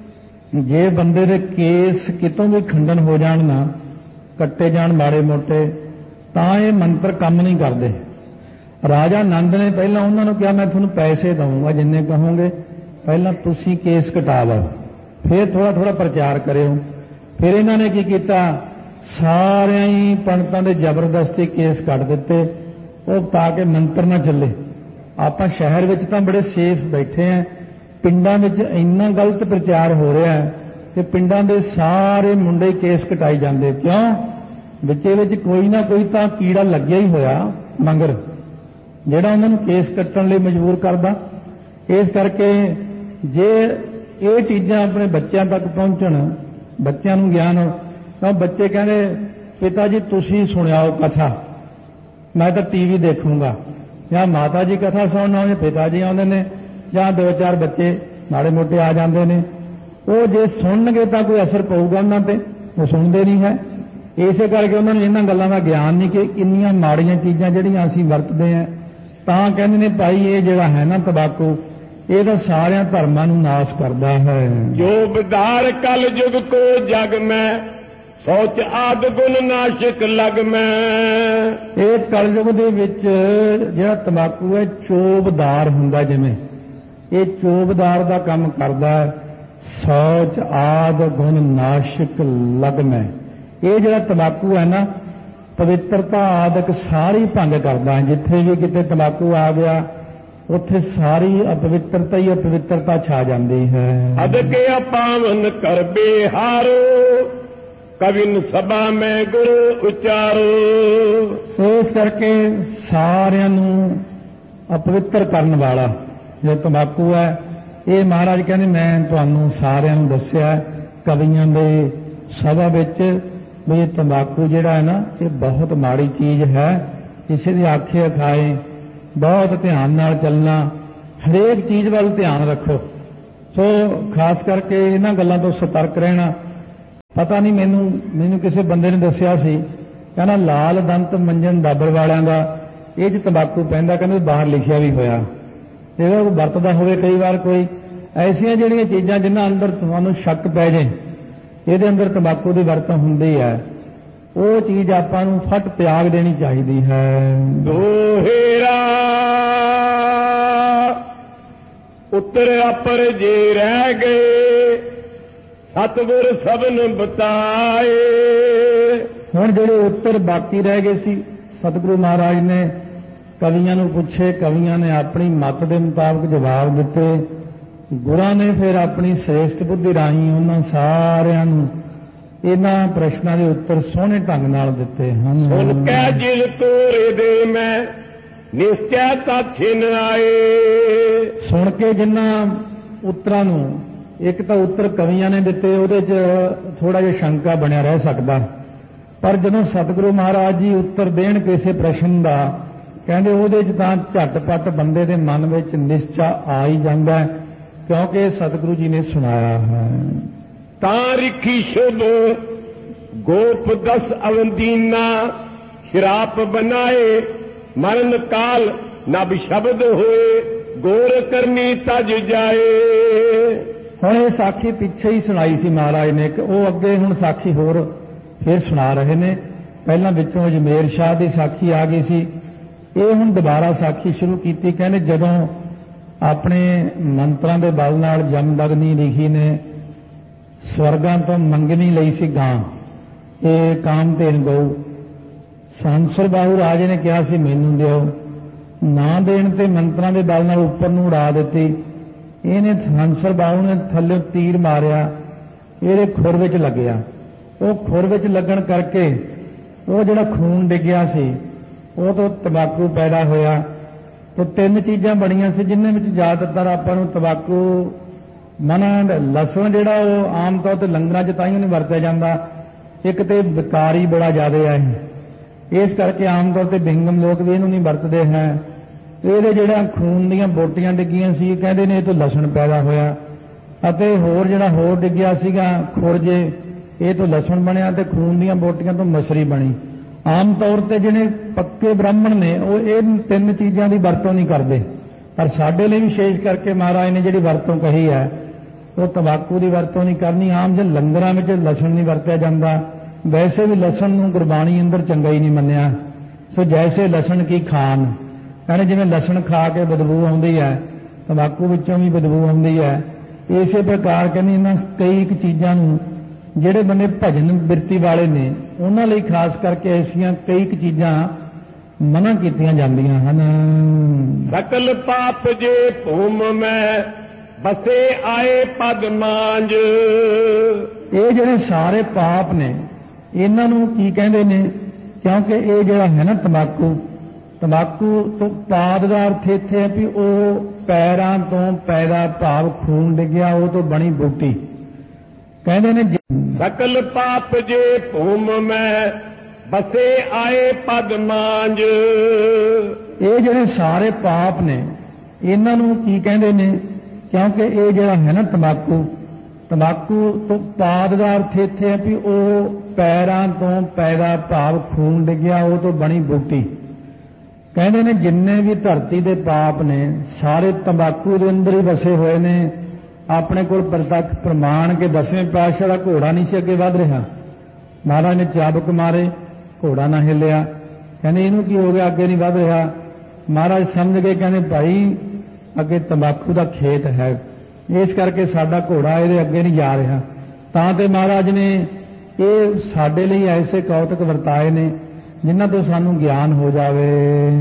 ਜੇ ਬੰਦੇ ਦੇ ਕੇਸ ਕਿਤੋਂ ਵੀ ਖੰਡਨ ਹੋ ਜਾਣ ਨਾ, ਕੱਟੇ ਜਾਣ ਮਾੜੇ ਮੋਟੇ, ਤਾਂ ਇਹ ਮੰਤਰ ਕੰਮ ਨਹੀਂ ਕਰਦੇ। ਰਾਜਾ ਨੰਦ ਨੇ ਪਹਿਲਾਂ ਉਹਨਾਂ ਨੂੰ ਕਿਹਾ ਮੈਂ ਤੁਹਾਨੂੰ ਪੈਸੇ ਦਊਂਗਾ ਜਿੰਨੇ ਕਹੋਗੇ, ਪਹਿਲਾਂ ਤੁਸੀਂ ਕੇਸ ਕਟਾ ਲਓ, ਫਿਰ ਥੋੜਾ ਥੋੜਾ ਪ੍ਰਚਾਰ ਕਰਿਓ। ਫਿਰ ਇਹਨਾਂ ਨੇ ਕੀ ਕੀਤਾ, ਸਾਰਿਆਂ ਹੀ ਪੰਡਤਾਂ ਦੇ ਜ਼ਬਰਦਸਤੀ ਕੇਸ ਕੱਟ ਦਿੱਤੇ, ਉਹ ਤਾਂ ਕਿ ਮੰਤਰ ਨਾ ਚੱਲੇ। ਆਪਾਂ ਸ਼ਹਿਰ ਵਿੱਚ ਤਾਂ ਬੜੇ ਸੇਫ ਬੈਠੇ ਆਂ, ਪਿੰਡਾਂ ਵਿੱਚ ਇੰਨਾ ਗਲਤ ਪ੍ਰਚਾਰ ਹੋ ਰਿਹਾ ਹੈ ਕਿ ਪਿੰਡਾਂ ਦੇ ਸਾਰੇ ਮੁੰਡੇ ਕੇਸ ਕਟਾਈ ਜਾਂਦੇ। ਕਿਉਂ? ਵਿੱਚੇ ਵਿੱਚ ਕੋਈ ਨਾ ਕੋਈ ਤਾਂ ਕੀੜਾ ਲੱਗਿਆ ਹੀ ਹੋਇਆ ਮੰਗਰ, ਜਿਹੜਾ ਉਹਨਾਂ ਨੂੰ ਕੇਸ ਕੱਟਣ ਲਈ ਮਜਬੂਰ ਕਰਦਾ। ਇਸ ਕਰਕੇ ਜੇ ਇਹ ਚੀਜ਼ਾਂ ਆਪਣੇ ਬੱਚਿਆਂ ਤੱਕ ਪਹੁੰਚਣ, ਬੱਚਿਆਂ ਨੂੰ ਗਿਆਨ ਹੋ, ਤਾਂ ਬੱਚੇ ਕਹਿੰਦੇ ਪਿਤਾ ਜੀ ਤੁਸੀਂ ਸੁਣਾਓ ਕਥਾ, ਮੈਂ ਤਾਂ ਟੀਵੀ ਦੇਖੂੰਗਾ, ਜਾਂ ਮਾਤਾ ਜੀ ਕਥਾ ਸੁਣਨ ਆਉਂਦੇ, ਪਿਤਾ ਜੀ ਆਉਂਦੇ ਨੇ, ਜਾਂ ਦੋ ਚਾਰ ਬੱਚੇ ਮਾੜੇ ਮੋਟੇ ਆ ਜਾਂਦੇ ਨੇ। ਉਹ ਜੇ ਸੁਣਨਗੇ ਤਾਂ ਕੋਈ ਅਸਰ ਪਊਗਾ ਉਹਨਾਂ ਤੇ, ਉਹ ਸੁਣਦੇ ਨਹੀਂ ਹੈ। ਇਸੇ ਕਰਕੇ ਉਹਨਾਂ ਨੂੰ ਇਹਨਾਂ ਗੱਲਾਂ ਦਾ ਗਿਆਨ ਨਹੀਂ ਕਿ ਕਿੰਨੀਆਂ ਮਾੜੀਆਂ ਚੀਜ਼ਾਂ ਜਿਹੜੀਆਂ ਅਸੀਂ ਵਰਤਦੇ ਹਾਂ। ਤਾਂ ਕਹਿੰਦੇ ਨੇ ਭਾਈ ਇਹ ਜਿਹੜਾ ਹੈ ਨਾ ਤੰਬਾਕੂ, ਇਹ ਤਾਂ ਸਾਰਿਆਂ ਧਰਮਾਂ ਨੂੰ ਨਾਸ਼ ਕਰਦਾ ਹੈ। ਜੋ ਵਿਦਾਰ ਕਲ ਯੁਗ ਕੋ ਜਗ ਮੈਂ, ਸੋਚ ਆਦ ਗੁਣ ਨਾਸ਼ਕ ਲਗ ਮੈਂ। ਇਹ ਕਲਯੁਗ ਦੇ ਵਿੱਚ ਜਿਹੜਾ ਤੰਬਾਕੂ ਹੈ ਚੋਬਦਾਰ ਹੁੰਦਾ, ਜਿਵੇਂ ਇਹ ਚੋਬਦਾਰ ਦਾ ਕੰਮ ਕਰਦਾ ਹੈ। ਸੋਚ ਆਦ ਗੁਣ ਨਾਸ਼ਕ ਲਗ ਮੈਂ, ਇਹ ਜਿਹੜਾ ਤੰਬਾਕੂ ਹੈ ਨਾ ਪਵਿੱਤਰਤਾ ਆਦਿਕ ਸਾਰੀ ਭੰਗ ਕਰਦਾ ਹੈ। ਜਿੱਥੇ ਵੀ ਕਿਤੇ ਤੰਬਾਕੂ ਆ ਗਿਆ ਉੱਥੇ ਸਾਰੀ ਅਪਵਿੱਤਰਤਾ ਹੀ ਅਪਵਿੱਤਰਤਾ ਛਾ ਜਾਂਦੀ ਹੈ। ਅਦਕੇ ਅਪਾਵਨ ਕਰ ਬਿਹਾਰੋ, ਕਵਿਨ ਸਭਾ ਮੈਂ ਗੁਰ ਉਚਾਰੋ। ਸੋ ਇਸ ਕਰਕੇ ਸਾਰਿਆਂ ਨੂੰ ਅਪਵਿੱਤਰ ਕਰਨ ਵਾਲਾ ਜੋ ਤੰਬਾਕੂ ਹੈ, ਇਹ ਮਹਾਰਾਜ ਕਹਿੰਦੇ ਮੈਂ ਤੁਹਾਨੂੰ ਸਾਰਿਆਂ ਨੂੰ ਦੱਸਿਆ ਕਵੀਆਂ ਦੇ ਸਭਾ ਵਿੱਚ ਵੀ ਇਹ ਤੰਬਾਕੂ ਜਿਹੜਾ ਹੈ ਨਾ ਇਹ ਬਹੁਤ ਮਾੜੀ ਚੀਜ਼ ਹੈ। ਕਿਸੇ ਦੀ ਆਖੇ ਖਾਏ ਬਹੁਤ ਧਿਆਨ ਨਾਲ ਚੱਲਣਾ, ਹਰੇਕ ਚੀਜ਼ ਵੱਲ ਧਿਆਨ ਰੱਖੋ। ਸੋ ਖਾਸ ਕਰਕੇ ਇਹਨਾਂ ਗੱਲਾਂ ਤੋਂ ਸਤਰਕ ਰਹਿਣਾ। ਪਤਾ ਨਹੀਂ ਮੈਨੂੰ ਮੈਨੂੰ ਕਿਸੇ ਬੰਦੇ ਨੇ ਦੱਸਿਆ ਸੀ, ਕਹਿੰਦਾ ਲਾਲ ਦੰਤ ਮੰਜਨ ਡਾਬਰ ਵਾਲਿਆਂ ਦਾ ਇਹ 'ਚ ਤੰਬਾਕੂ ਪੈਂਦਾ, ਕਹਿੰਦੇ ਬਾਹਰ ਲਿਖਿਆ ਵੀ ਹੋਇਆ। ਜਿਹੜਾ ਉਹ ਵਰਤਦਾ ਹੋਵੇ ਕਈ ਵਾਰ ਕੋਈ ਐਸੀਆਂ ਜਿਹੜੀਆਂ ਚੀਜ਼ਾਂ ਜਿਨ੍ਹਾਂ ਅੰਦਰ ਤੁਹਾਨੂੰ ਸ਼ੱਕ ਪੈ ਜੇ ਇਹਦੇ ਅੰਦਰ ਤੰਬਾਕੂ ਦੀ ਵਰਤੋਂ ਹੁੰਦੀ ਹੈ, ਉਹ ਚੀਜ਼ ਆਪਾਂ ਨੂੰ ਫਟ ਤਿਆਗ ਦੇਣੀ ਚਾਹੀਦੀ ਹੈ। ਦੋਹੇਰਾ ਉੱਤਰ ਅਪਰ ਜੇ ਰਹਿ ਗਏ, सतगुर सबन बताए। ਹੁਣ ਜਿਹੜੇ ਉੱਤਰ ਬਾਕੀ ਰਹਿ ਗਏ ਸੀ, ਸਤਿਗੁਰੂ ਮਹਾਰਾਜ ਨੇ ਕਵੀਆਂ ਨੂੰ ਪੁੱਛੇ, ਕਵੀਆਂ ਨੇ ਆਪਣੀ ਮੱਤ ਦੇ ਮੁਤਾਬਕ ਜਵਾਬ ਦਿੱਤੇ। ਗੁਰਾਂ ਨੇ ਫਿਰ ਆਪਣੀ ਸ੍ਰੇਸ਼ਟ ਬੁੱਧੀ ਰਾਹੀਂ ਉਹਨਾਂ ਸਾਰਿਆਂ ਨੂੰ ਇਹਨਾਂ ਪ੍ਰਸ਼ਨਾਂ ਦੇ ਉੱਤਰ ਸੋਹਣੇ ਢੰਗ ਨਾਲ ਦਿੱਤੇ ਹਨ। ਸੁਣ ਕੇ ਜਿਲ ਤੋਰੇ ਦੇ ਮੈਂ ਨਿਸ਼ਚੈ ਤਾਂ ਛਿਨ ਆਏ। ਸੁਣ ਕੇ ਜਿਨ੍ਹਾਂ ਉੱਤਰਾਂ ਨੂੰ, ਇੱਕ ਤਾਂ ਉੱਤਰ ਕਵੀਆਂ ਨੇ ਦਿੱਤੇ, ਉਹਦੇ 'ਚ ਥੋੜਾ ਜਿਹਾ ਸ਼ੰਕਾ ਬਣਿਆ ਰਹਿ ਸਕਦਾ, ਪਰ ਜਦੋਂ ਸਤਿਗੁਰੂ ਮਹਾਰਾਜ ਜੀ ਉੱਤਰ ਦੇਣ ਕਿਸੇ ਪ੍ਰਸ਼ਨ ਦਾ, ਕਹਿੰਦੇ ਉਹਦੇ 'ਚ ਤਾਂ ਝਟਪਟ ਬੰਦੇ ਦੇ ਮਨ ਵਿੱਚ ਨਿਸ਼ਚਾ ਆ ਹੀ ਜਾਂਦਾ, ਕਿਉਂਕਿ ਸਤਿਗੁਰੂ ਜੀ ਨੇ ਸੁਣਾਇਆ ਹੈ। ਤਾਂ ਰਿਖੀ ਸ਼ੁਭ ਗੋਪ ਦਸ ਅਵੰਦੀਨਾ ਸ਼ਰਾਪ ਬਨਾਏ। ਮਰਨ ਕਾਲ ਨਬ ਸ਼ਬਦ ਹੋਏ ਗੋਰ ਕਰਨੀ ਤਜ ਜਾਏ। ਹੁਣ ਇਹ ਸਾਖੀ ਪਿੱਛੇ ਹੀ ਸੁਣਾਈ ਸੀ ਮਹਾਰਾਜ ਨੇ, ਕਿ ਉਹ ਅੱਗੇ ਹੁਣ ਸਾਖੀ ਹੋਰ ਫਿਰ ਸੁਣਾ ਰਹੇ ਨੇ। ਪਹਿਲਾਂ ਵਿੱਚੋਂ ਅਜਮੇਰ ਸ਼ਾਹ ਦੀ ਸਾਖੀ ਆ ਗਈ ਸੀ, ਇਹ ਹੁਣ ਦੁਬਾਰਾ ਸਾਖੀ ਸ਼ੁਰੂ ਕੀਤੀ। ਕਹਿੰਦੇ ਜਦੋਂ ਆਪਣੇ ਮੰਤਰਾਂ ਦੇ ਬਲ ਨਾਲ ਜਮਦਗਨੀ ਲਿਖੀ ਨੇ ਸਵਰਗਾਂ ਤੋਂ ਮੰਗਣੀ ਲਈ ਸੀ ਗਾਂ, ਇਹ ਕਾਮਧੇਨ ਗਊ, ਸੰਸਰ ਬਾਹੂ ਰਾਜੇ ਨੇ ਕਿਹਾ ਸੀ ਮੈਨੂੰ ਦਿਓ, ਨਾ ਦੇਣ ਤੇ ਮੰਤਰਾਂ ਦੇ ਬਲ ਨਾਲ ਉੱਪਰ ਨੂੰ ਉਡਾ ਦਿੱਤੀ। ਇਹਨੇ ਸੰਸਰ ਬਾਹੂ ਨੇ ਥੱਲੇ ਤੀਰ ਮਾਰਿਆ, ਇਹਦੇ ਖੁਰ ਵਿੱਚ ਲੱਗਿਆ। ਉਹ ਖੁਰ ਵਿੱਚ ਲੱਗਣ ਕਰਕੇ ਉਹ ਜਿਹੜਾ ਖੂਨ ਡਿੱਗਿਆ ਸੀ ਉਹ ਤੋਂ ਤੰਬਾਕੂ ਪੈਦਾ ਹੋਇਆ। तो तीन चीज़ां बड़ियां सी जिन्हां विच ज़्यादातर आपां नूं तंबाकू मना, लसन जिहड़ा वो आम तौर पर लंगरां च ताईं नहीं वरतिया जांदा, एक तो विकारी बड़ा ज़्यादा है, इस करके आम तौर पर बिंगम लोग भी इहनूं नहीं वरतदे हैं। ਇਹਦੇ ਜਿਹੜਾ खून ਦੀਆਂ ਬੋਟੀਆਂ ਡਿੱਗੀਆਂ ਸੀ, ਕਹਿੰਦੇ ਨੇ ਇਹ ਤੋਂ ਲਸਣ ਪੈਦਾ ਹੋਇਆ, ਅਤੇ ਹੋਰ ਜਿਹੜਾ ਹੋਰ ਡਿੱਗਿਆ ਸੀਗਾ ਖੁਰਜੇ, ਇਹ ਤੋਂ ਲਸਣ ਬਣਿਆ ਤੇ खून ਦੀਆਂ ਬੋਟੀਆਂ ਤੋਂ ਮਸਰੀ ਬਣੀ। ਆਮ ਤੌਰ ਤੇ ਜਿਹੜੇ ਪੱਕੇ ਬ੍ਰਾਹਮਣ ਨੇ ਉਹ ਇਹ ਤਿੰਨ ਚੀਜ਼ਾਂ ਦੀ ਵਰਤੋਂ ਨਹੀਂ ਕਰਦੇ, ਪਰ ਸਾਡੇ ਲਈ ਵਿਸ਼ੇਸ਼ ਕਰਕੇ ਮਹਾਰਾਜ ਨੇ ਜਿਹੜੀ ਵਰਤੋਂ ਕਹੀ ਹੈ ਉਹ ਤੰਬਾਕੂ ਦੀ ਵਰਤੋਂ ਨਹੀਂ ਕਰਨੀ। ਆਮ ਜੇ ਲੰਗਰਾਂ ਵਿੱਚ ਲਸਣ ਨਹੀਂ ਵਰਤਿਆ ਜਾਂਦਾ, ਵੈਸੇ ਵੀ ਲਸਣ ਨੂੰ ਗੁਰਬਾਣੀ ਅੰਦਰ ਚੰਗਾ ਹੀ ਨਹੀਂ ਮੰਨਿਆ। ਸੋ ਜੈਸੇ ਲਸਣ ਕੀ ਖਾਨ, ਕਹਿੰਦੇ ਜਿਵੇਂ ਲਸਣ ਖਾ ਕੇ ਬਦਬੂ ਆਉਂਦੀ ਹੈ, ਤੰਬਾਕੂ ਵਿੱਚੋਂ ਵੀ ਬਦਬੂ ਆਉਂਦੀ ਹੈ, ਇਸੇ ਪ੍ਰਕਾਰ ਕਹਿੰਦੇ ਇਹਨਾਂ ਕਈ ਇੱਕ ਚੀਜ਼ਾਂ ਨੂੰ ਜਿਹੜੇ ਬੰਦੇ ਭਜਨ ਬਿਰਤੀ ਵਾਲੇ ਨੇ ਉਹਨਾਂ ਲਈ ਖਾਸ ਕਰਕੇ ਐਸੀਆਂ ਕਈ ਇੱਕ ਚੀਜ਼ਾਂ ਮਨਾ ਕੀਤੀਆਂ ਜਾਂਦੀਆਂ ਹਨ। ਸਕਲ ਪਾਪ ਜੇ ਭੂਮ ਮੈਂ ਬਸੇ ਆਏ ਪਦ ਮਾਂਜ, ਇਹ ਜਿਹੜੇ ਸਾਰੇ ਪਾਪ ਨੇ ਇਹਨਾਂ ਨੂੰ ਕੀ ਕਹਿੰਦੇ ਨੇ, ਕਿਉਂਕਿ ਇਹ ਜਿਹੜਾ ਹੈ ਨਾ ਤੰਬਾਕੂ, ਤੰਬਾਕੂ ਤੋਂ ਪਾਦ ਦਾ ਅਰਥ ਇੱਥੇ ਹੈ ਵੀ ਉਹ ਪੈਰਾਂ ਤੋਂ ਪੈਦਾ ਭਾਵ ਖੂਨ ਡਿੱਗਿਆ ਉਹ ਤੋਂ ਬਣੀ ਬੂਟੀ। ਕਹਿੰਦੇ ਨੇ ਸਕਲ ਪਾਪ ਜੇ ਭੂਮ ਮੈਂ ਬਸੇ ਆਏ ਪਦ ਮਾਂਜ, ਇਹ ਜਿਹੜੇ ਸਾਰੇ ਪਾਪ ਨੇ ਇਹਨਾਂ ਨੂੰ ਕੀ ਕਹਿੰਦੇ ਨੇ, ਕਿਉਂਕਿ ਇਹ ਜਿਹੜਾ ਹੈ ਨਾ ਤੰਬਾਕੂ, ਤੰਬਾਕੂ ਤੋਂ ਪਾਦ ਦਾ ਅਰਥ ਇੱਥੇ ਹੈ ਵੀ ਉਹ ਪੈਰਾਂ ਤੋਂ ਪੈਦਾ ਭਾਵ ਖੂਨ ਡਿੱਗਿਆ ਉਹ ਤੋਂ ਬਣੀ ਬੂਟੀ। ਕਹਿੰਦੇ ਨੇ ਜਿੰਨੇ ਵੀ ਧਰਤੀ ਦੇ ਪਾਪ ਨੇ ਸਾਰੇ ਤੰਬਾਕੂ ਦੇ ਅੰਦਰ ਹੀ ਵਸੇ ਹੋਏ ਨੇ। ਆਪਣੇ ਕੋਲ ਪ੍ਰਤੱਖ ਪ੍ਰਮਾਣ ਕੇ ਦਸਵੇਂ ਪਾਤਸ਼ਾਹ ਦਾ ਘੋੜਾ ਨਹੀਂ ਸੀ ਅੱਗੇ ਵਧ ਰਿਹਾ, ਮਹਾਰਾਜ ਨੇ ਚਾਬਕ ਮਾਰੇ, ਘੋੜਾ ਨਾ ਹਿੱਲਿਆ, ਕਹਿੰਦੇ ਇਹਨੂੰ ਕੀ ਹੋ ਗਿਆ ਅੱਗੇ ਨਹੀਂ ਵਧ ਰਿਹਾ। ਮਹਾਰਾਜ ਸਮਝ ਗਏ, ਕਹਿੰਦੇ ਭਾਈ ਅੱਗੇ ਤੰਬਾਕੂ ਦਾ ਖੇਤ ਹੈ, ਇਸ ਕਰਕੇ ਸਾਡਾ ਘੋੜਾ ਇਹਦੇ ਅੱਗੇ ਨਹੀਂ ਜਾ ਰਿਹਾ। ਤਾਂ ਤੇ ਮਹਾਰਾਜ ਨੇ ਇਹ ਸਾਡੇ ਲਈ ਐਸੇ ਕੌਤਕ ਵਰਤਾਏ ਨੇ ਜਿਨ੍ਹਾਂ ਤੋਂ ਸਾਨੂੰ ਗਿਆਨ ਹੋ ਜਾਵੇ।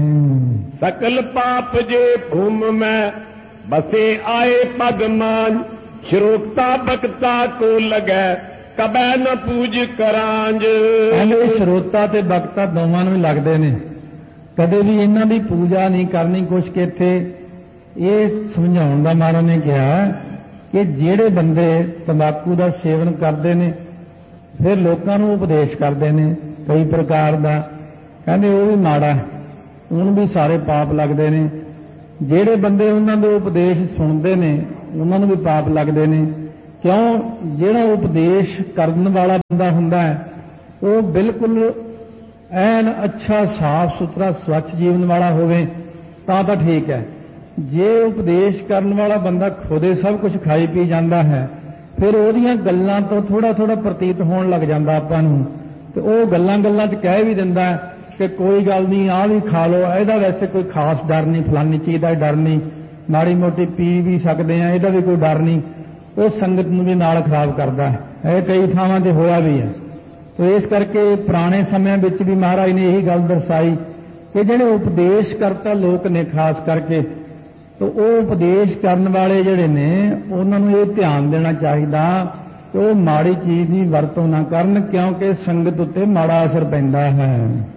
ਸਕਲ ਪਾਪ ਜੇ ਭੂਮ ਮੈਂ बसे आए पद मान, श्रोता बक्ता को लगे कबै न पूज करांज। ਕਹਿੰਦੇ ਸਰੋਤਾ ਤੇ ਬਖਤਾ ਦੋਵਾਂ ਨੂੰ ਲੱਗਦੇ ਨੇ, ਕਦੇ ਵੀ ਇਹਨਾਂ ਦੀ ਪੂਜਾ ਨਹੀਂ ਕਰਨੀ। ਕੁਛ ਕਿ ਇੱਥੇ ਇਹ ਸਮਝਾਉਣ ਦਾ ਮਹਾਰਾਜ ਨੇ ਕਿਹਾ ਕਿ ਜਿਹੜੇ ਬੰਦੇ ਤੰਬਾਕੂ ਦਾ ਸੇਵਨ ਕਰਦੇ ਨੇ ਫਿਰ ਲੋਕਾਂ ਨੂੰ ਉਪਦੇਸ਼ ਕਰਦੇ ਨੇ ਕਈ ਪ੍ਰਕਾਰ ਦਾ, ਕਹਿੰਦੇ ਉਹ ਵੀ ਮਾੜਾ, ਉਹਨੂੰ ਵੀ ਸਾਰੇ ਪਾਪ ਲੱਗਦੇ ਨੇ। ਜਿਹੜੇ ਬੰਦੇ ਉਹਨਾਂ ਦੇ ਉਪਦੇਸ਼ ਸੁਣਦੇ ਨੇ ਉਹਨਾਂ ਨੂੰ ਵੀ ਪਾਪ ਲੱਗਦੇ ਨੇ। ਕਿਉਂ? ਜਿਹੜਾ ਉਪਦੇਸ਼ ਕਰਨ ਵਾਲਾ ਬੰਦਾ ਹੁੰਦਾ ਹੈ ਉਹ ਬਿਲਕੁਲ ਐਨ ਅੱਛਾ ਸਾਫ਼ ਸੁਥਰਾ ਸਵੱਛ ਜੀਵਨ ਵਾਲਾ ਹੋਵੇ ਤਾਂ ਤਾਂ ਠੀਕ ਹੈ। ਜੇ ਉਪਦੇਸ਼ ਕਰਨ ਵਾਲਾ ਬੰਦਾ ਖੁਦੇ ਸਭ ਕੁਝ ਖਾਈ ਪੀ ਜਾਂਦਾ ਹੈ ਫਿਰ ਉਹਦੀਆਂ ਗੱਲਾਂ ਤੋਂ ਥੋੜਾ ਥੋੜਾ ਪ੍ਰਤੀਤ ਹੋਣ ਲੱਗ ਜਾਂਦਾ ਆਪਾਂ ਨੂੰ, ਤੇ ਉਹ ਗੱਲਾਂ ਗੱਲਾਂ 'ਚ ਕਹਿ ਵੀ ਦਿੰਦਾ ਕਿ ਕੋਈ ਗੱਲ ਨਹੀਂ ਆਹ ਵੀ ਖਾ ਲਓ, ਇਹਦਾ ਵੈਸੇ ਕੋਈ ਖਾਸ ਡਰ ਨਹੀਂ, ਫਲਾਨੀ ਚੀਜ਼ ਦਾ ਡਰ ਨਹੀਂ, ਮਾੜੀ ਮੋਟੀ ਪੀ ਵੀ ਸਕਦੇ ਆ, ਇਹਦਾ ਵੀ ਕੋਈ ਡਰ ਨਹੀਂ। ਉਹ ਸੰਗਤ ਨੂੰ ਵੀ ਨਾਲ ਖਰਾਬ ਕਰਦਾ ਹੈ। ਇਹ ਕਈ ਥਾਵਾਂ ਤੇ ਹੋਇਆ ਵੀ ਹੈ। ਤੇ ਇਸ ਕਰਕੇ ਪੁਰਾਣੇ ਸਮਿਆਂ ਵਿੱਚ ਵੀ ਮਹਾਰਾਜ ਨੇ ਇਹੀ ਗੱਲ ਦਰਸਾਈ ਕਿ ਜਿਹੜੇ ਉਪਦੇਸ਼ ਕਰਤਾ ਲੋਕ ਨੇ ਖਾਸ ਕਰਕੇ, ਤੇ ਉਹ ਉਪਦੇਸ਼ ਕਰਨ ਵਾਲੇ ਜਿਹੜੇ ਨੇ ਉਹਨਾਂ ਨੂੰ ਇਹ ਧਿਆਨ ਦੇਣਾ ਚਾਹੀਦਾ ਕਿ ਉਹ ਮਾੜੀ ਚੀਜ਼ ਦੀ ਵਰਤੋਂ ਨਾ ਕਰਨ, ਕਿਉਂਕਿ ਸੰਗਤ ਉੱਤੇ ਮਾੜਾ ਅਸਰ ਪੈਂਦਾ ਹੈ।